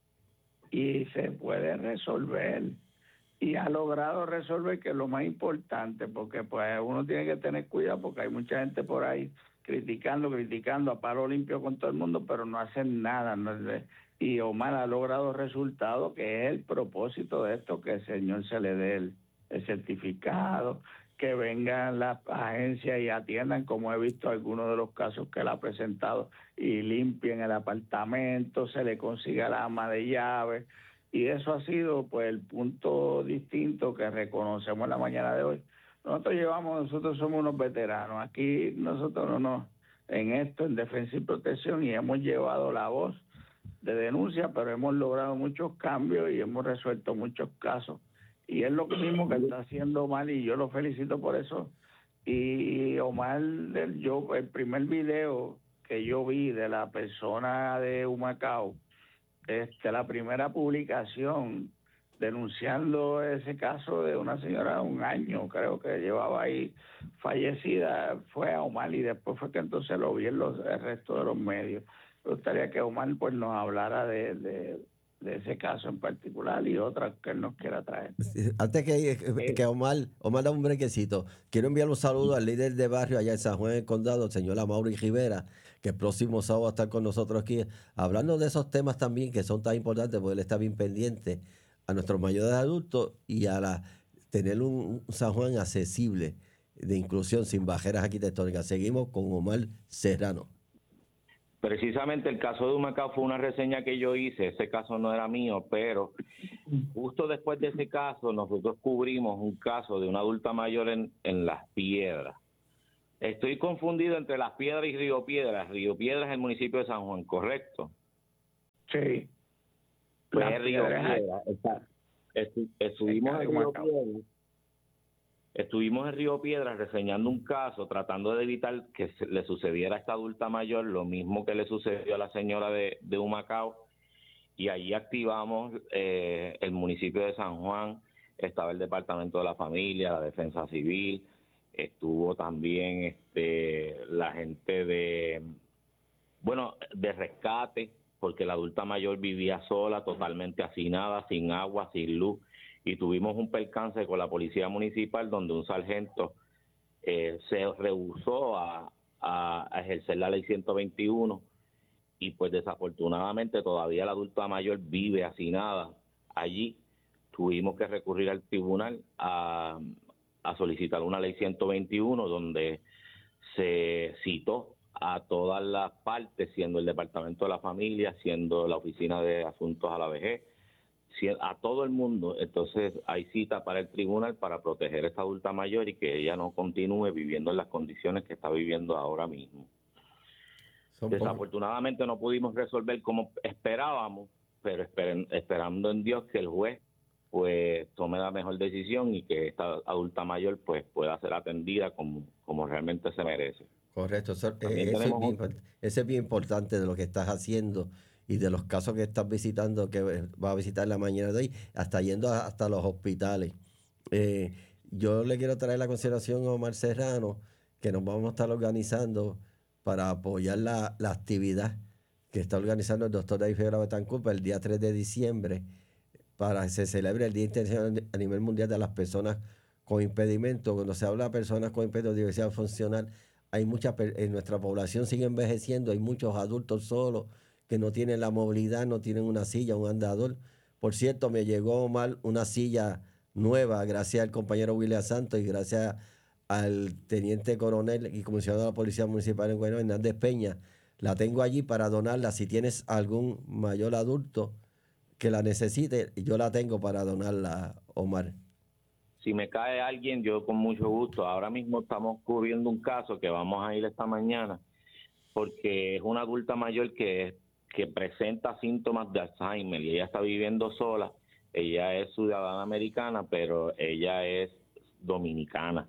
[SPEAKER 2] Y se puede resolver. Y ha logrado resolver, que es lo más importante, porque pues uno tiene que tener cuidado, porque hay mucha gente por ahí criticando, criticando a palo limpio con todo el mundo, pero no hacen nada. ¿no? Y Omar ha logrado resultados, que es el propósito de esto, que el Señor se le dé el, el certificado, que vengan las agencias y atiendan, como he visto algunos de los casos que él ha presentado, y limpien el apartamento, se le consiga la ama de llave, y eso ha sido pues el punto distinto que reconocemos en la mañana de hoy. Nosotros llevamos, nosotros somos unos veteranos, aquí nosotros no nos, en esto, en defensa y protección, y hemos llevado la voz de denuncia, pero hemos logrado muchos cambios y hemos resuelto muchos casos. Y es lo mismo que está haciendo Omar, y yo lo felicito por eso. Y Omar, yo el primer video que yo vi de la persona de Humacao, este, la primera publicación denunciando ese caso de una señora de un año, creo que llevaba ahí fallecida, fue a Omar, y después fue que entonces lo vi en los, el resto de los medios. Me gustaría que Omar pues nos hablara de, de, de ese caso en particular y otras que él nos quiera traer.
[SPEAKER 3] Antes que, que Omar, Omar da un brequecito, quiero enviar un saludo al líder de barrio allá en San Juan del Condado, el señor Amaury Rivera, que el próximo sábado va a estar con nosotros aquí, hablando de esos temas también que son tan importantes, porque él está bien pendiente a nuestros mayores adultos y a la tener un, un San Juan accesible de inclusión sin barreras arquitectónicas. Seguimos con Omar Serrano.
[SPEAKER 5] Precisamente el caso de Humacao fue una reseña que yo hice, ese caso no era mío, pero justo después de ese caso nosotros cubrimos un caso de una adulta mayor en, en Las Piedras. Estoy confundido entre Las Piedras y Río Piedras. Río Piedras es el municipio de San Juan, ¿correcto?
[SPEAKER 2] Sí.
[SPEAKER 5] Pues es Río Piedras. Está, estu, estuvimos en Río Piedras. Estuvimos en Río Piedras reseñando un caso, tratando de evitar que se le sucediera a esta adulta mayor lo mismo que le sucedió a la señora de, de Humacao, y allí activamos eh, el municipio de San Juan, estaba el Departamento de la Familia, la Defensa Civil, estuvo también este la gente de, bueno, de rescate, porque la adulta mayor vivía sola, totalmente hacinada, sin agua, sin luz, y tuvimos un percance con la policía municipal donde un sargento eh, se rehusó a, a, a ejercer la ley ciento veintiuno y pues desafortunadamente todavía la adulta mayor vive hacinada allí. Tuvimos que recurrir al tribunal a, a solicitar una ley ciento veintiuno donde se citó a todas las partes, siendo el Departamento de la Familia, siendo la Oficina de Asuntos a la Vejez, a todo el mundo. Entonces hay cita para el tribunal para proteger a esta adulta mayor y que ella no continúe viviendo en las condiciones que está viviendo ahora mismo. Son Desafortunadamente poco. No pudimos resolver como esperábamos, pero esperen, esperando en Dios que el juez pues tome la mejor decisión y que esta adulta mayor pues pueda ser atendida como, como realmente se merece.
[SPEAKER 3] Correcto, eso, eh, eso, es bien, eso es bien importante de lo que estás haciendo y de los casos que estás visitando, que va a visitar la mañana de hoy, hasta yendo a, hasta los hospitales. Eh, yo le quiero traer la consideración a Omar Serrano, que nos vamos a estar organizando para apoyar la, la actividad que está organizando el doctor David Figueroa Betancourt el día tres de diciembre, para que se celebre el Día Internacional a nivel mundial de las personas con impedimento. Cuando se habla de personas con impedimento de diversidad funcional, hay muchas, en nuestra población sigue envejeciendo, hay muchos adultos solos que no tienen la movilidad, no tienen una silla, un andador. Por cierto, me llegó mal una silla nueva, gracias al compañero William Santos y gracias al teniente coronel y comisionado de la Policía Municipal en Guaynabo, Hernández Peña. La tengo allí para donarla. Si tienes algún mayor adulto que la necesite, yo la tengo para donarla, Omar.
[SPEAKER 5] Si me cae alguien, yo con mucho gusto. Ahora mismo estamos cubriendo un caso que vamos a ir esta mañana, porque es una adulta mayor que, que presenta síntomas de Alzheimer y ella está viviendo sola. Ella es ciudadana americana, pero ella es dominicana.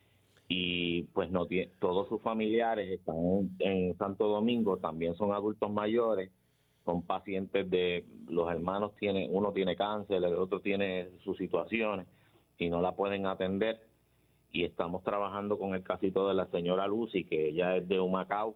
[SPEAKER 5] Y pues no tiene, todos sus familiares están en, en Santo Domingo, también son adultos mayores, son pacientes de, los hermanos tienen, uno tiene cáncer, el otro tiene sus situaciones y no la pueden atender, y estamos trabajando con el casito de la señora Lucy, que ella es de Humacao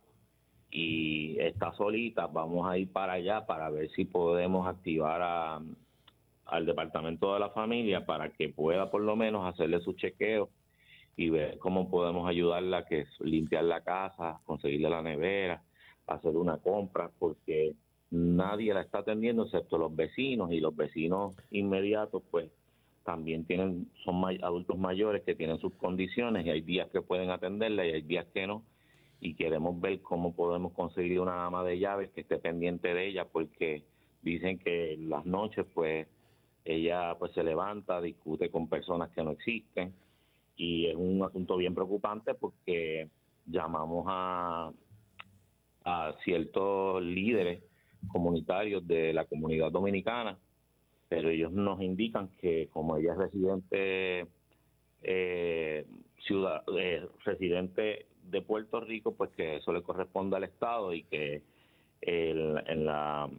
[SPEAKER 5] y está solita. Vamos a ir para allá para ver si podemos activar a, al Departamento de la Familia para que pueda por lo menos hacerle su chequeo y ver cómo podemos ayudarla, que es limpiar la casa, conseguirle la nevera, hacer una compra, porque nadie la está atendiendo excepto los vecinos, y los vecinos inmediatos pues también tienen, son may, adultos mayores que tienen sus condiciones, y hay días que pueden atenderla y hay días que no, y queremos ver cómo podemos conseguir una ama de llaves que esté pendiente de ella, porque dicen que las noches pues ella pues se levanta, discute con personas que no existen, y es un asunto bien preocupante porque llamamos a, a ciertos líderes comunitarios de la comunidad dominicana, pero ellos nos indican que como ella es residente eh, ciudad eh, residente de Puerto Rico, pues que eso le corresponde al Estado, y que el, en la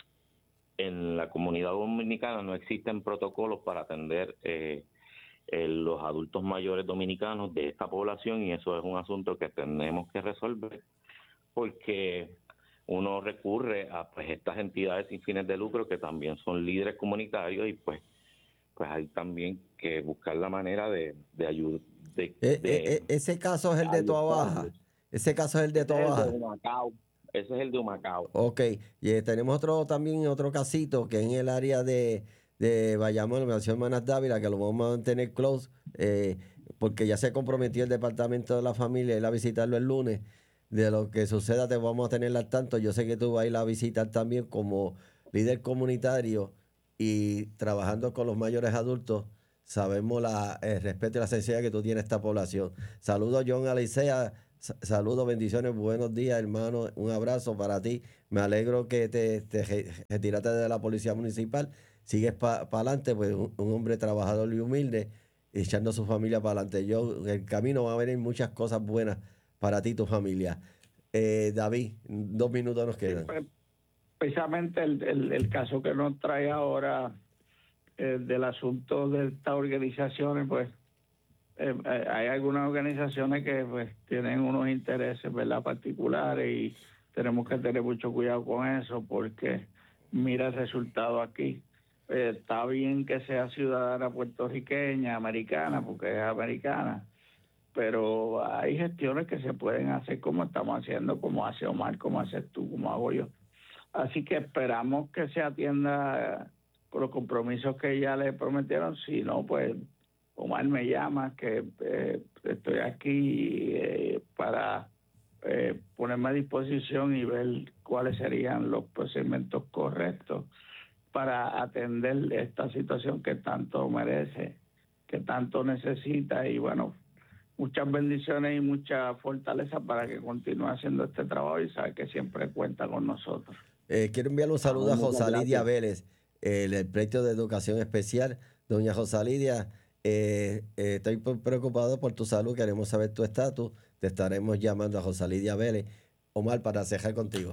[SPEAKER 5] en la comunidad dominicana no existen protocolos para atender eh, eh, los adultos mayores dominicanos de esta población, y eso es un asunto que tenemos que resolver, porque uno recurre a pues estas entidades sin fines de lucro que también son líderes comunitarios y pues pues hay también que buscar la manera de, de ayudar. De,
[SPEAKER 3] Eh,
[SPEAKER 5] de,
[SPEAKER 3] eh, eh, ese caso es el de Toa Baja. Ese caso es el de
[SPEAKER 5] Ese
[SPEAKER 3] Toa
[SPEAKER 5] es el
[SPEAKER 3] Baja.
[SPEAKER 5] de Humacao. Ese es el de Humacao.
[SPEAKER 3] Ok, y eh, tenemos otro también, otro casito que es en el área de, de Bayamón, la Nación Manas Dávila, que lo vamos a mantener close, eh, porque ya se comprometió el Departamento de la Familia a ir a visitarlo el lunes. De lo que suceda te vamos a tener al tanto. Yo sé que tú vas a ir a visitar también como líder comunitario y trabajando con los mayores adultos. Sabemos la, el respeto y la sensibilidad que tú tienes a esta población. Saludos, John Alicea. Sa- Saludos, bendiciones, buenos días, hermano. Un abrazo para ti. Me alegro que te, te re- retiraste de la policía municipal. Sigues para adelante, pues un, un hombre trabajador y humilde, echando a su familia para adelante. Yo, en el camino va a venir muchas cosas buenas para ti y tu familia. Eh, David, dos minutos nos
[SPEAKER 2] Sí,
[SPEAKER 3] quedan.
[SPEAKER 2] pues, precisamente el, el, el caso que nos trae ahora eh, del asunto de estas organizaciones, pues eh, eh, hay algunas organizaciones que pues tienen unos intereses, ¿verdad?, particulares, y tenemos que tener mucho cuidado con eso porque mira el resultado aquí. Eh, está bien que sea ciudadana puertorriqueña, americana, porque es americana, pero hay gestiones que se pueden hacer como estamos haciendo, como hace Omar, como haces tú, como hago yo. Así que esperamos que se atienda eh, con los compromisos que ya le prometieron. Si no, pues Omar me llama, que eh, estoy aquí eh, para eh, ponerme a disposición y ver cuáles serían los procedimientos correctos para atender esta situación que tanto merece, que tanto necesita. Y bueno, muchas bendiciones y mucha fortaleza para que continúe haciendo este trabajo y sabe que siempre cuenta con nosotros.
[SPEAKER 3] Eh, quiero enviarle un saludo
[SPEAKER 5] Amén,
[SPEAKER 3] a
[SPEAKER 5] muchas
[SPEAKER 3] Josalidia
[SPEAKER 5] gracias.
[SPEAKER 3] Vélez, el, el pleito de educación especial. Doña Josalidia, eh, eh, estoy pre- preocupado por tu salud, queremos saber tu estatus. Te estaremos llamando a Josalidia Vélez. Omar, para cejar contigo.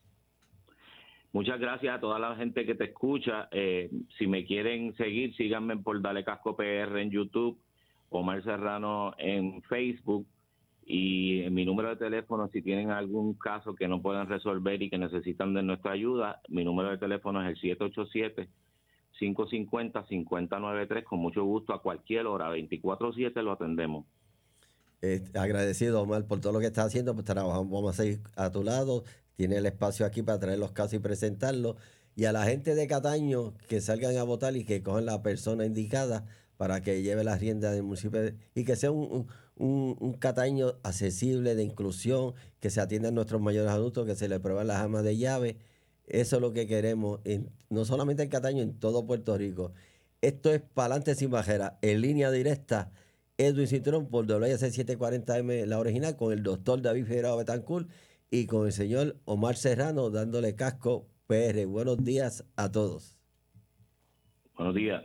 [SPEAKER 5] Muchas gracias a toda la gente que te escucha. Eh, si me quieren seguir, síganme por Dale Casco P R en YouTube, Omar Serrano en Facebook, y mi número de teléfono, si tienen algún caso que no puedan resolver y que necesitan de nuestra ayuda, mi número de teléfono es el siete ocho siete, cinco cinco cero, cinco cero nueve tres. Con mucho gusto, a cualquier hora, veinticuatro siete lo atendemos.
[SPEAKER 3] Eh, agradecido, Omar, por todo lo que estás haciendo. Pues trabajamos, vamos a seguir a tu lado. Tiene el espacio aquí para traer los casos y presentarlos. Y a la gente de Cataño que salgan a votar y que cojan la persona indicada para que lleve las riendas del municipio de- y que sea un, un- un- un Cataño accesible, de inclusión, que se atiendan nuestros mayores adultos, que se les prueban las amas de llave. Eso es lo que queremos, en- no solamente en Cataño, en todo Puerto Rico. Esto es para adelante sin bajera, en línea directa. Edwin Cintrón por W S setecientos cuarenta M, la original, con el doctor David Figueroa Betancourt y con el señor Omar Serrano dándole casco P R. Buenos días a todos.
[SPEAKER 5] Buenos días.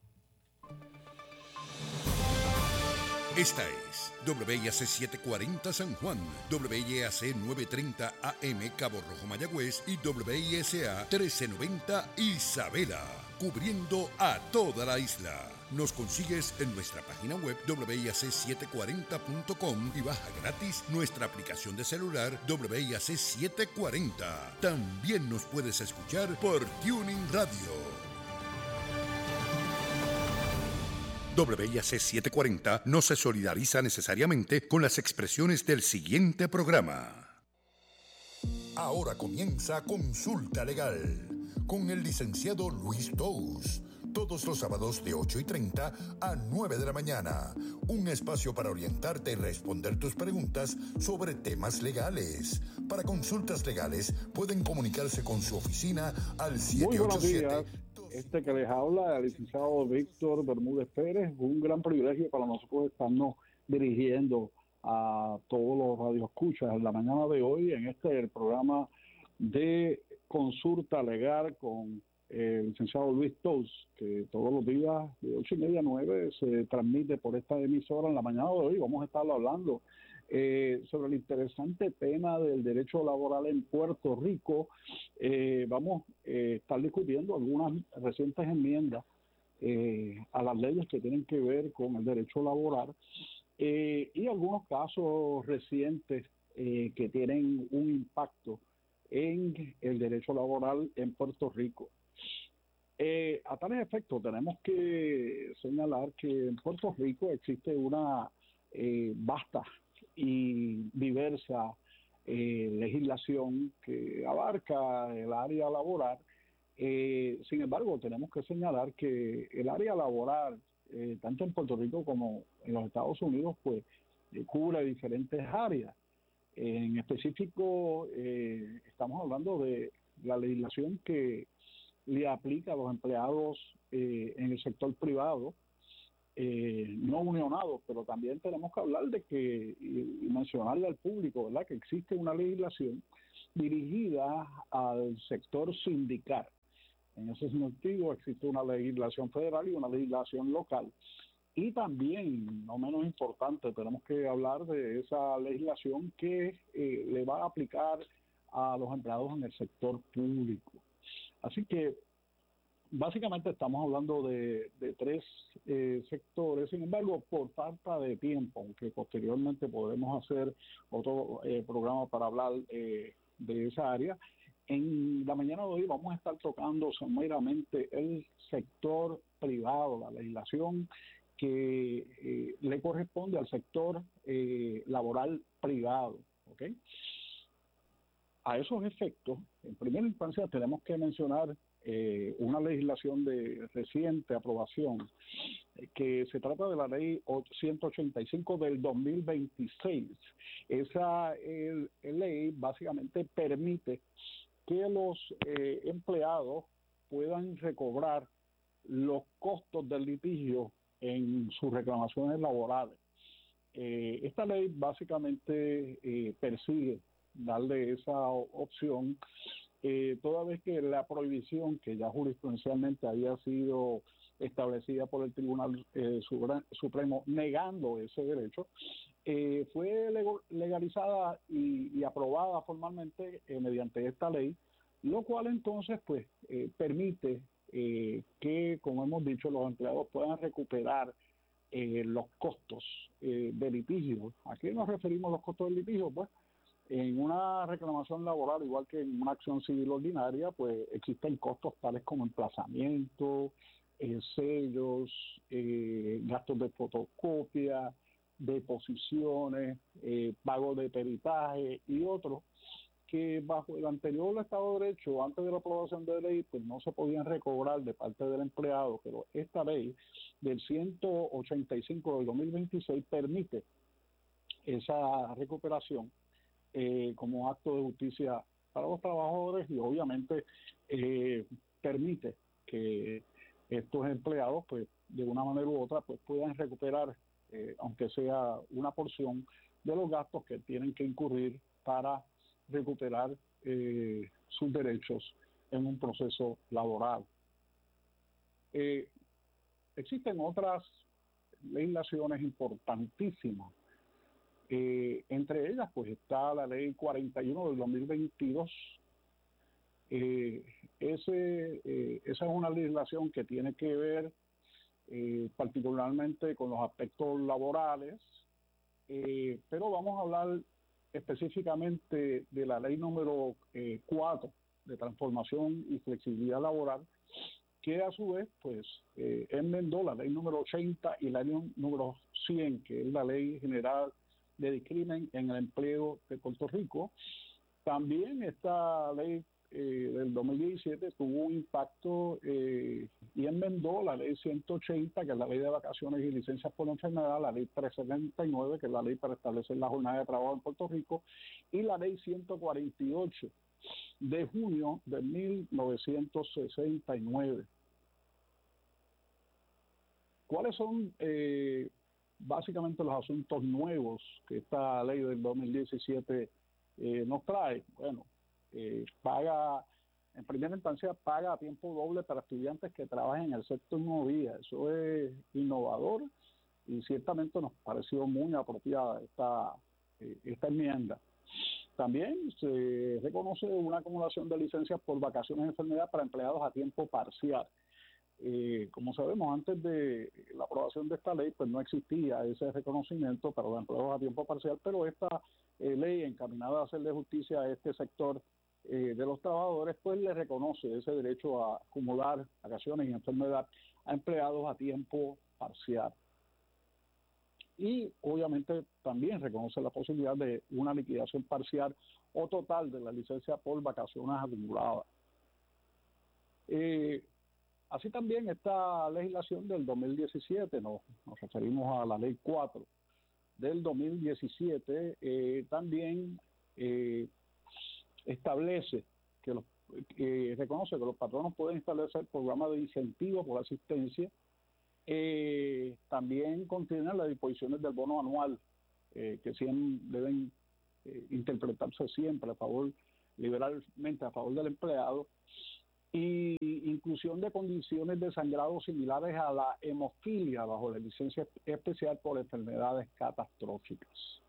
[SPEAKER 4] Esta es W I A C setecientos cuarenta San Juan, W I A C novecientos treinta A M Cabo Rojo Mayagüez y W I S A trece noventa Isabela, cubriendo a toda la isla. Nos consigues en nuestra página web W I A C setecientos cuarenta punto com y baja gratis nuestra aplicación de celular W I A C setecientos cuarenta. También nos puedes escuchar por Tuning Radio. W I A C setecientos cuarenta no se solidariza necesariamente con las expresiones del siguiente programa. Ahora comienza Consulta Legal con el licenciado Luis Tous. Todos los sábados de ocho y treinta a nueve de la mañana. Un espacio para orientarte y responder tus preguntas sobre temas legales. Para consultas legales pueden comunicarse con su oficina al siete ocho siete.
[SPEAKER 6] Muy buenos días. Este que les habla, el licenciado Víctor Bermúdez Pérez. Un gran privilegio para nosotros estarnos dirigiendo a todos los radioescuchas en la mañana de hoy en este el programa de Consulta Legal con el licenciado Luis Tous, que todos los días de ocho y media a nueve se transmite por esta emisora. En la mañana de hoy vamos a estar hablando eh, sobre el interesante tema del derecho laboral en Puerto Rico. Eh, vamos a eh, estar discutiendo algunas recientes enmiendas eh, a las leyes que tienen que ver con el derecho laboral eh, y algunos casos recientes eh, que tienen un impacto en el derecho laboral en Puerto Rico. Eh, a tales efectos, tenemos que señalar que en Puerto Rico existe una eh, vasta y diversa eh, legislación que abarca el área laboral. Eh, sin embargo, tenemos que señalar que el área laboral, eh, tanto en Puerto Rico como en los Estados Unidos, pues eh, cubre diferentes áreas. En específico, eh, estamos hablando de la legislación que le aplica a los empleados eh, en el sector privado, eh, no unionados, pero también tenemos que hablar de que, y, y mencionarle al público, ¿verdad?, que existe una legislación dirigida al sector sindical. En ese sentido, existe una legislación federal y una legislación local. Y también, no menos importante, tenemos que hablar de esa legislación que eh, le va a aplicar a los empleados en el sector público. Así que básicamente estamos hablando de, de tres eh, sectores. Sin embargo, por falta de tiempo, aunque posteriormente podremos hacer otro eh, programa para hablar eh, de esa área, en la mañana de hoy vamos a estar tocando someramente el sector privado, la legislación que eh, le corresponde al sector eh, laboral privado, ¿ok? A esos efectos, en primera instancia tenemos que mencionar eh, una legislación de reciente aprobación, eh, que se trata de la ley ciento ochenta y cinco del dos mil veintiséis. Esa el, el ley básicamente permite que los eh, empleados puedan recobrar los costos del litigio en sus reclamaciones laborales. Eh, esta ley básicamente eh, persigue darle esa opción, eh, toda vez que la prohibición que ya jurisprudencialmente había sido establecida por el Tribunal eh, Supremo negando ese derecho, eh, fue legalizada y, y aprobada formalmente eh, mediante esta ley, lo cual entonces pues eh, permite eh, que, como hemos dicho, los empleados puedan recuperar eh, los costos eh, de litigio. ¿A qué nos referimos los costos de litigio? Pues en una reclamación laboral, igual que en una acción civil ordinaria, pues existen costos tales como emplazamiento, eh, sellos, eh, gastos de fotocopia, deposiciones, eh, pago de peritaje y otros que bajo el anterior Estado de Derecho, antes de la aprobación de la ley, pues no se podían recobrar de parte del empleado, pero esta ley del ciento ochenta y cinco del dos mil veintiséis permite esa recuperación eh, como acto de justicia para los trabajadores y obviamente eh, permite que estos empleados, pues de una manera u otra, pues puedan recuperar, eh, aunque sea una porción de los gastos que tienen que incurrir para recuperar eh, sus derechos en un proceso laboral. Eh, existen otras legislaciones importantísimas. Eh, entre ellas, pues está la ley cuarenta y uno del dos mil veintidós. Eh, ese, eh, esa es una legislación que tiene que ver eh, particularmente con los aspectos laborales, eh, pero vamos a hablar específicamente de la ley número eh, cuatro de transformación y flexibilidad laboral, que a su vez pues eh, enmendó la ley número ochenta y la ley número cien, que es la ley general de discrimen en el empleo de Puerto Rico. También esta ley eh, del dos mil diecisiete tuvo un impacto eh, y enmendó la ley ciento ochenta, que es la ley de vacaciones y licencias por enfermedad, la ley trescientos setenta y nueve, que es la ley para establecer la jornada de trabajo en Puerto Rico, y la ley ciento cuarenta y ocho de junio de mil novecientos sesenta y nueve. ¿Cuáles son eh, básicamente los asuntos nuevos que esta ley del dos mil diecisiete eh, nos trae? Bueno, eh, paga, en primera instancia, paga a tiempo doble para estudiantes que trabajen en el séptimo día. Eso es innovador y ciertamente nos pareció muy apropiada esta, eh, esta enmienda. También se reconoce una acumulación de licencias por vacaciones y enfermedad para empleados a tiempo parcial. Eh, como sabemos, antes de la aprobación de esta ley, pues no existía ese reconocimiento para los empleados a tiempo parcial, pero esta eh, ley encaminada a hacerle justicia a este sector eh, de los trabajadores, pues le reconoce ese derecho a acumular vacaciones y enfermedad a empleados a tiempo parcial. Y obviamente también reconoce la posibilidad de una liquidación parcial o total de la licencia por vacaciones acumuladas. Eh, así también esta legislación del dos mil diecisiete, nos, nos referimos a la ley cuatro del dos mil diecisiete, eh, también eh, establece que los, eh, reconoce que los patronos pueden establecer programas de incentivo por asistencia. Eh, también contiene las disposiciones del bono anual, eh, que siempre deben eh, interpretarse siempre a favor, liberalmente a favor del empleado, y inclusión de condiciones de sangrado similares a la hemofilia bajo la licencia especial por enfermedades catastróficas.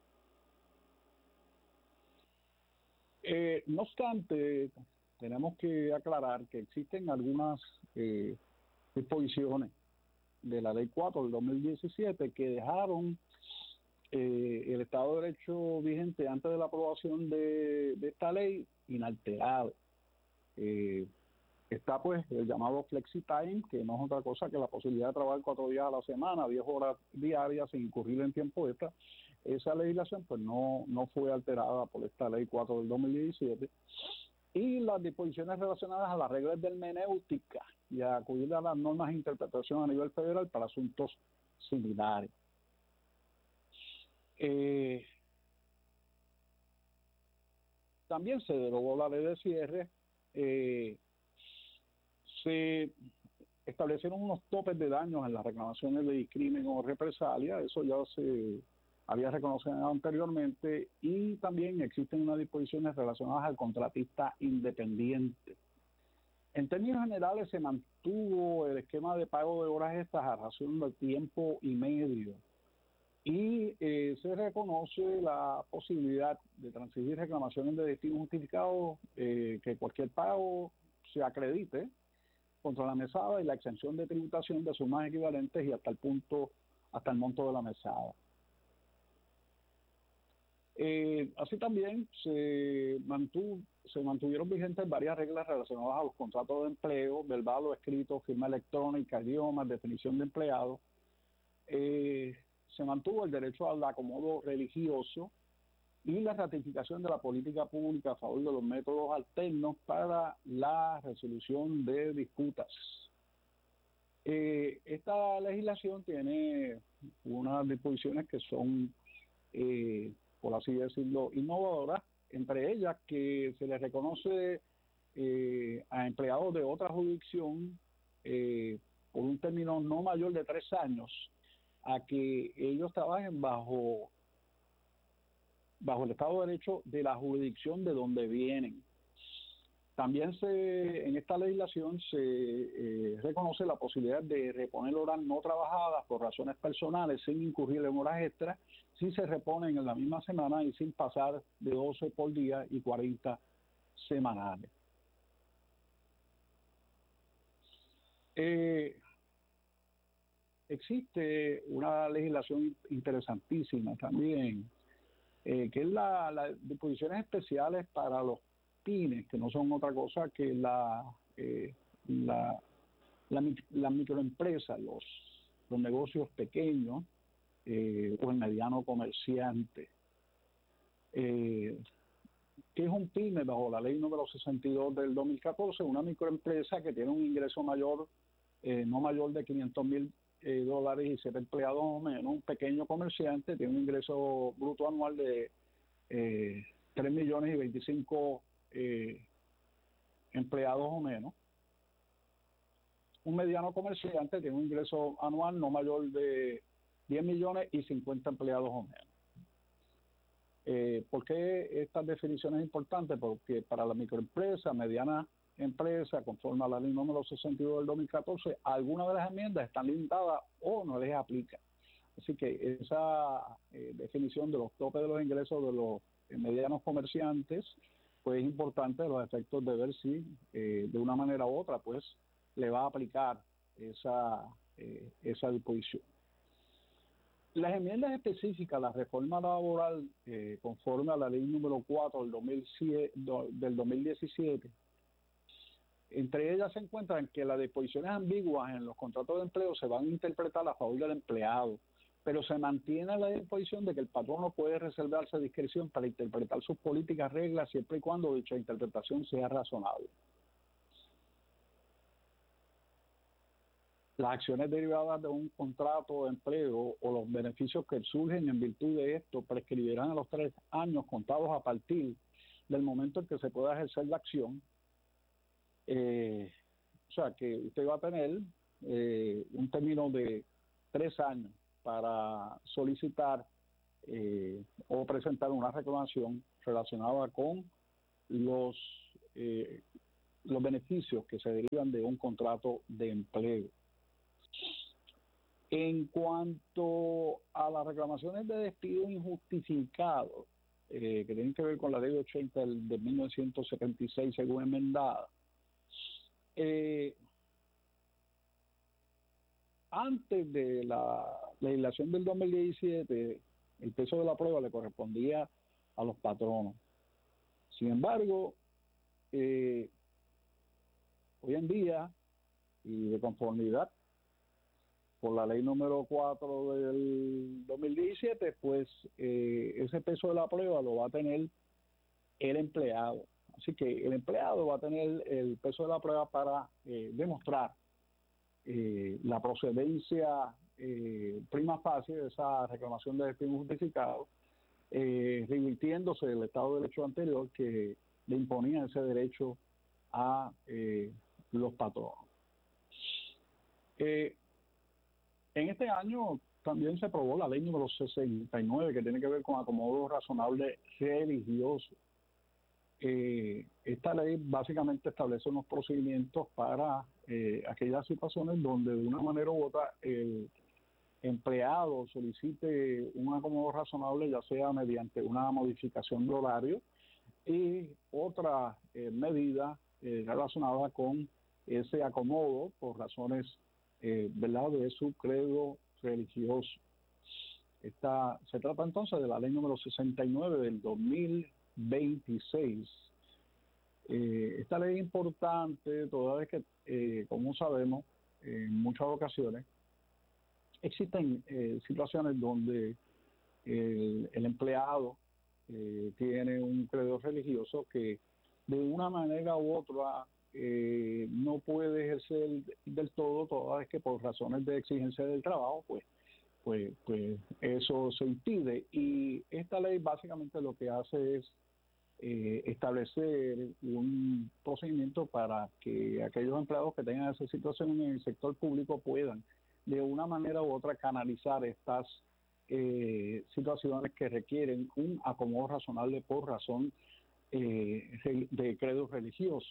[SPEAKER 6] Eh, no obstante, tenemos que aclarar que existen algunas eh, disposiciones de la ley cuatro del dos mil diecisiete que dejaron eh, el Estado de Derecho vigente antes de la aprobación de, de esta ley inalterado. Eh, está pues el llamado flexi time, que no es otra cosa que la posibilidad de trabajar cuatro días a la semana, diez horas diarias sin incurrir en tiempo extra. Esa legislación pues no, no fue alterada por esta ley cuatro del dos mil diecisiete. Y las disposiciones relacionadas a las reglas de hermenéutica y a acudir a las normas de interpretación a nivel federal para asuntos similares. Eh, también se derogó la ley de cierre, eh, se establecieron unos topes de daños en las reclamaciones de discrimen o represalia, eso ya se había reconocido anteriormente, y también existen unas disposiciones relacionadas al contratista independiente. En términos generales se mantuvo el esquema de pago de horas extras a razón de tiempo y medio, y eh, se reconoce la posibilidad de transigir reclamaciones de destino justificado, eh, que cualquier pago se acredite contra la mesada y la exención de tributación de sumas equivalentes y hasta el punto, hasta el monto de la mesada. Eh, así también se, mantuvo, se mantuvieron vigentes varias reglas relacionadas a los contratos de empleo, verbal o escrito, firma electrónica, idiomas, definición de empleado. Eh, se mantuvo el derecho al acomodo religioso y la ratificación de la política pública a favor de los métodos alternos para la resolución de disputas. Eh, esta legislación tiene unas disposiciones que son eh, por así decirlo, innovadoras, entre ellas que se les reconoce eh, a empleados de otra jurisdicción eh, por un término no mayor de tres años a que ellos trabajen bajo, bajo el Estado de Derecho de la jurisdicción de donde vienen. También se, en esta legislación se eh, reconoce la posibilidad de reponer horas no trabajadas por razones personales sin incurrir en horas extras, si se reponen en la misma semana y sin pasar de doce por día y cuarenta semanales. Eh, existe una legislación interesantísima también, eh, que es la, las disposiciones especiales para los pymes, que no son otra cosa que la, eh, la, la, la microempresa, los, los negocios pequeños eh, o el mediano comerciante. Eh, ¿Qué es un pyme bajo la ley número sesenta y dos del dos mil catorce? Una microempresa que tiene un ingreso mayor, eh, no mayor de quinientos mil eh, dólares y siete empleados o menos. Un pequeño comerciante tiene un ingreso bruto anual de eh, tres millones y veinticinco Eh, empleados o menos. Un mediano comerciante tiene un ingreso anual no mayor de diez millones y cincuenta empleados o menos. Eh, ¿Por qué estas definiciones importantes? Porque para la microempresa, mediana empresa, conforme a la ley número sesenta y dos del dos mil catorce, algunas de las enmiendas están limitadas o no les aplica. Así que esa eh, definición de los topes de los ingresos de los eh, medianos comerciantes pues es importante a los efectos de ver si eh, de una manera u otra pues le va a aplicar esa, eh, esa disposición. Las enmiendas específicas a la reforma laboral, eh, conforme a la ley número cuatro del, dos mil siete, do, del dos mil diecisiete, entre ellas se encuentran que las disposiciones ambiguas en los contratos de empleo se van a interpretar a favor del empleado, pero se mantiene la disposición de que el patrono puede reservarse discreción para interpretar sus políticas, reglas, siempre y cuando dicha interpretación sea razonable. Las acciones derivadas de un contrato de empleo o los beneficios que surgen en virtud de esto prescribirán a los tres años contados a partir del momento en que se pueda ejercer la acción. Eh, o sea, que usted va a tener eh, un término de tres años para solicitar eh, o presentar una reclamación relacionada con los, eh, los beneficios que se derivan de un contrato de empleo. En cuanto a las reclamaciones de despido injustificado, eh, que tienen que ver con la ley ochenta de mil novecientos setenta y seis según enmendada, eh, antes de la legislación del dos mil diecisiete, el peso de la prueba le correspondía a los patronos. Sin embargo, eh, hoy en día, y de conformidad por la ley número cuatro del dos mil diecisiete, pues eh, ese peso de la prueba lo va a tener el empleado. Así que el empleado va a tener el peso de la prueba para eh, demostrar eh, la procedencia eh, prima facie de esa reclamación de despido injustificado, eh, revirtiéndose del Estado de Derecho anterior que le imponía ese derecho a eh, los patronos. Eh, En este año también se aprobó la ley número sesenta y nueve, que tiene que ver con acomodo razonable religioso. Eh, esta ley básicamente establece unos procedimientos para eh, aquellas situaciones donde de una manera u otra el empleado solicite un acomodo razonable, ya sea mediante una modificación de horario y otra eh, medida eh, relacionada con ese acomodo por razones Eh, ¿verdad? de su credo religioso. Esta, se trata entonces de la ley número sesenta y nueve del dos mil veintiséis. Eh, esta ley es importante toda vez que, eh, como sabemos, en muchas ocasiones existen eh, situaciones donde el, el empleado eh, tiene un credo religioso que de una manera u otra Eh, no puede ejercer del todo, toda vez que por razones de exigencia del trabajo, pues, pues, pues eso se impide. Y esta ley básicamente lo que hace es eh, establecer un procedimiento para que aquellos empleados que tengan esa situación en el sector público puedan de una manera u otra canalizar estas eh, situaciones que requieren un acomodo razonable por razón eh, de credo religioso.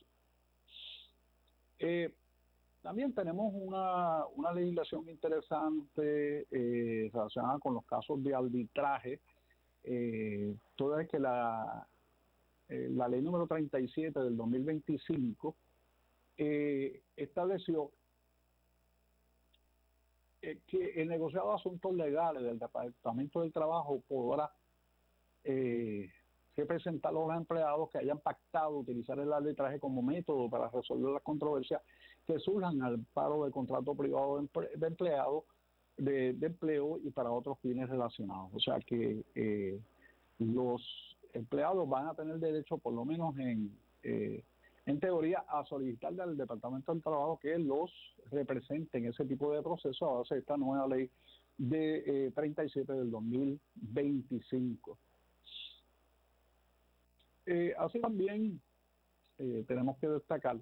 [SPEAKER 6] Eh, también tenemos una, una legislación interesante eh, relacionada con los casos de arbitraje, eh, toda vez que la, eh, la ley número treinta y siete del dos mil veinticinco eh, estableció eh, que el negociado de asuntos legales del Departamento del Trabajo podrá eh, representar a los empleados que hayan pactado utilizar el arbitraje como método para resolver las controversias que surjan al paro del contrato privado de, emple de empleado de, de empleo y para otros fines relacionados. O sea que eh, los empleados van a tener derecho, por lo menos en eh, en teoría, a solicitarle al Departamento del Trabajo que los represente en ese tipo de proceso a base de esta nueva ley de eh, treinta y siete del dos mil veinticinco. Eh, así también eh, tenemos que destacar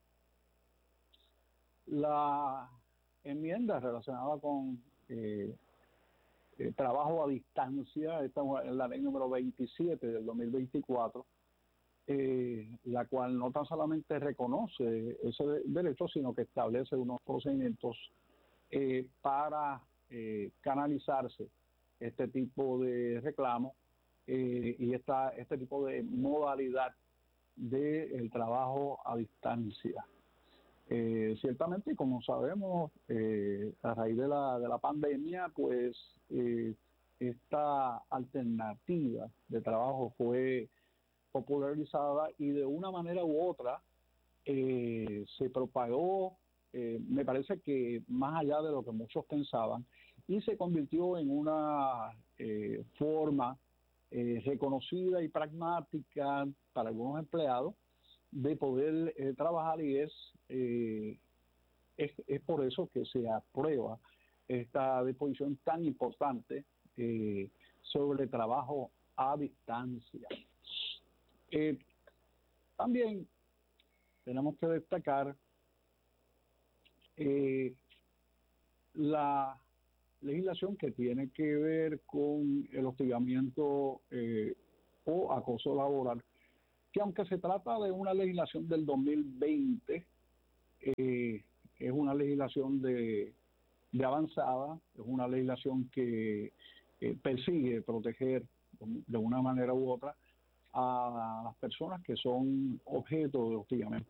[SPEAKER 6] la enmienda relacionada con eh, eh, trabajo a distancia. Esta es la ley número veintisiete del dos mil veinticuatro, eh, la cual no tan solamente reconoce ese de derecho, sino que establece unos procedimientos eh, para eh, canalizarse este tipo de reclamo Eh, y esta, este tipo de modalidad del trabajo a distancia. Eh, ciertamente, como sabemos, eh, a raíz de la, de la pandemia, pues eh, esta alternativa de trabajo fue popularizada y de una manera u otra eh, se propagó, eh, me parece que más allá de lo que muchos pensaban, y se convirtió en una eh, forma eh, reconocida y pragmática para algunos empleados de poder eh, trabajar, y es, eh, es es por eso que se aprueba esta disposición tan importante eh, sobre trabajo a distancia. Eh, también tenemos que destacar eh, la legislación que tiene que ver con el hostigamiento eh, o acoso laboral, que aunque se trata de una legislación del dos mil veinte, eh, es una legislación de, de avanzada, es una legislación que eh, persigue proteger de una manera u otra a las personas que son objeto de hostigamiento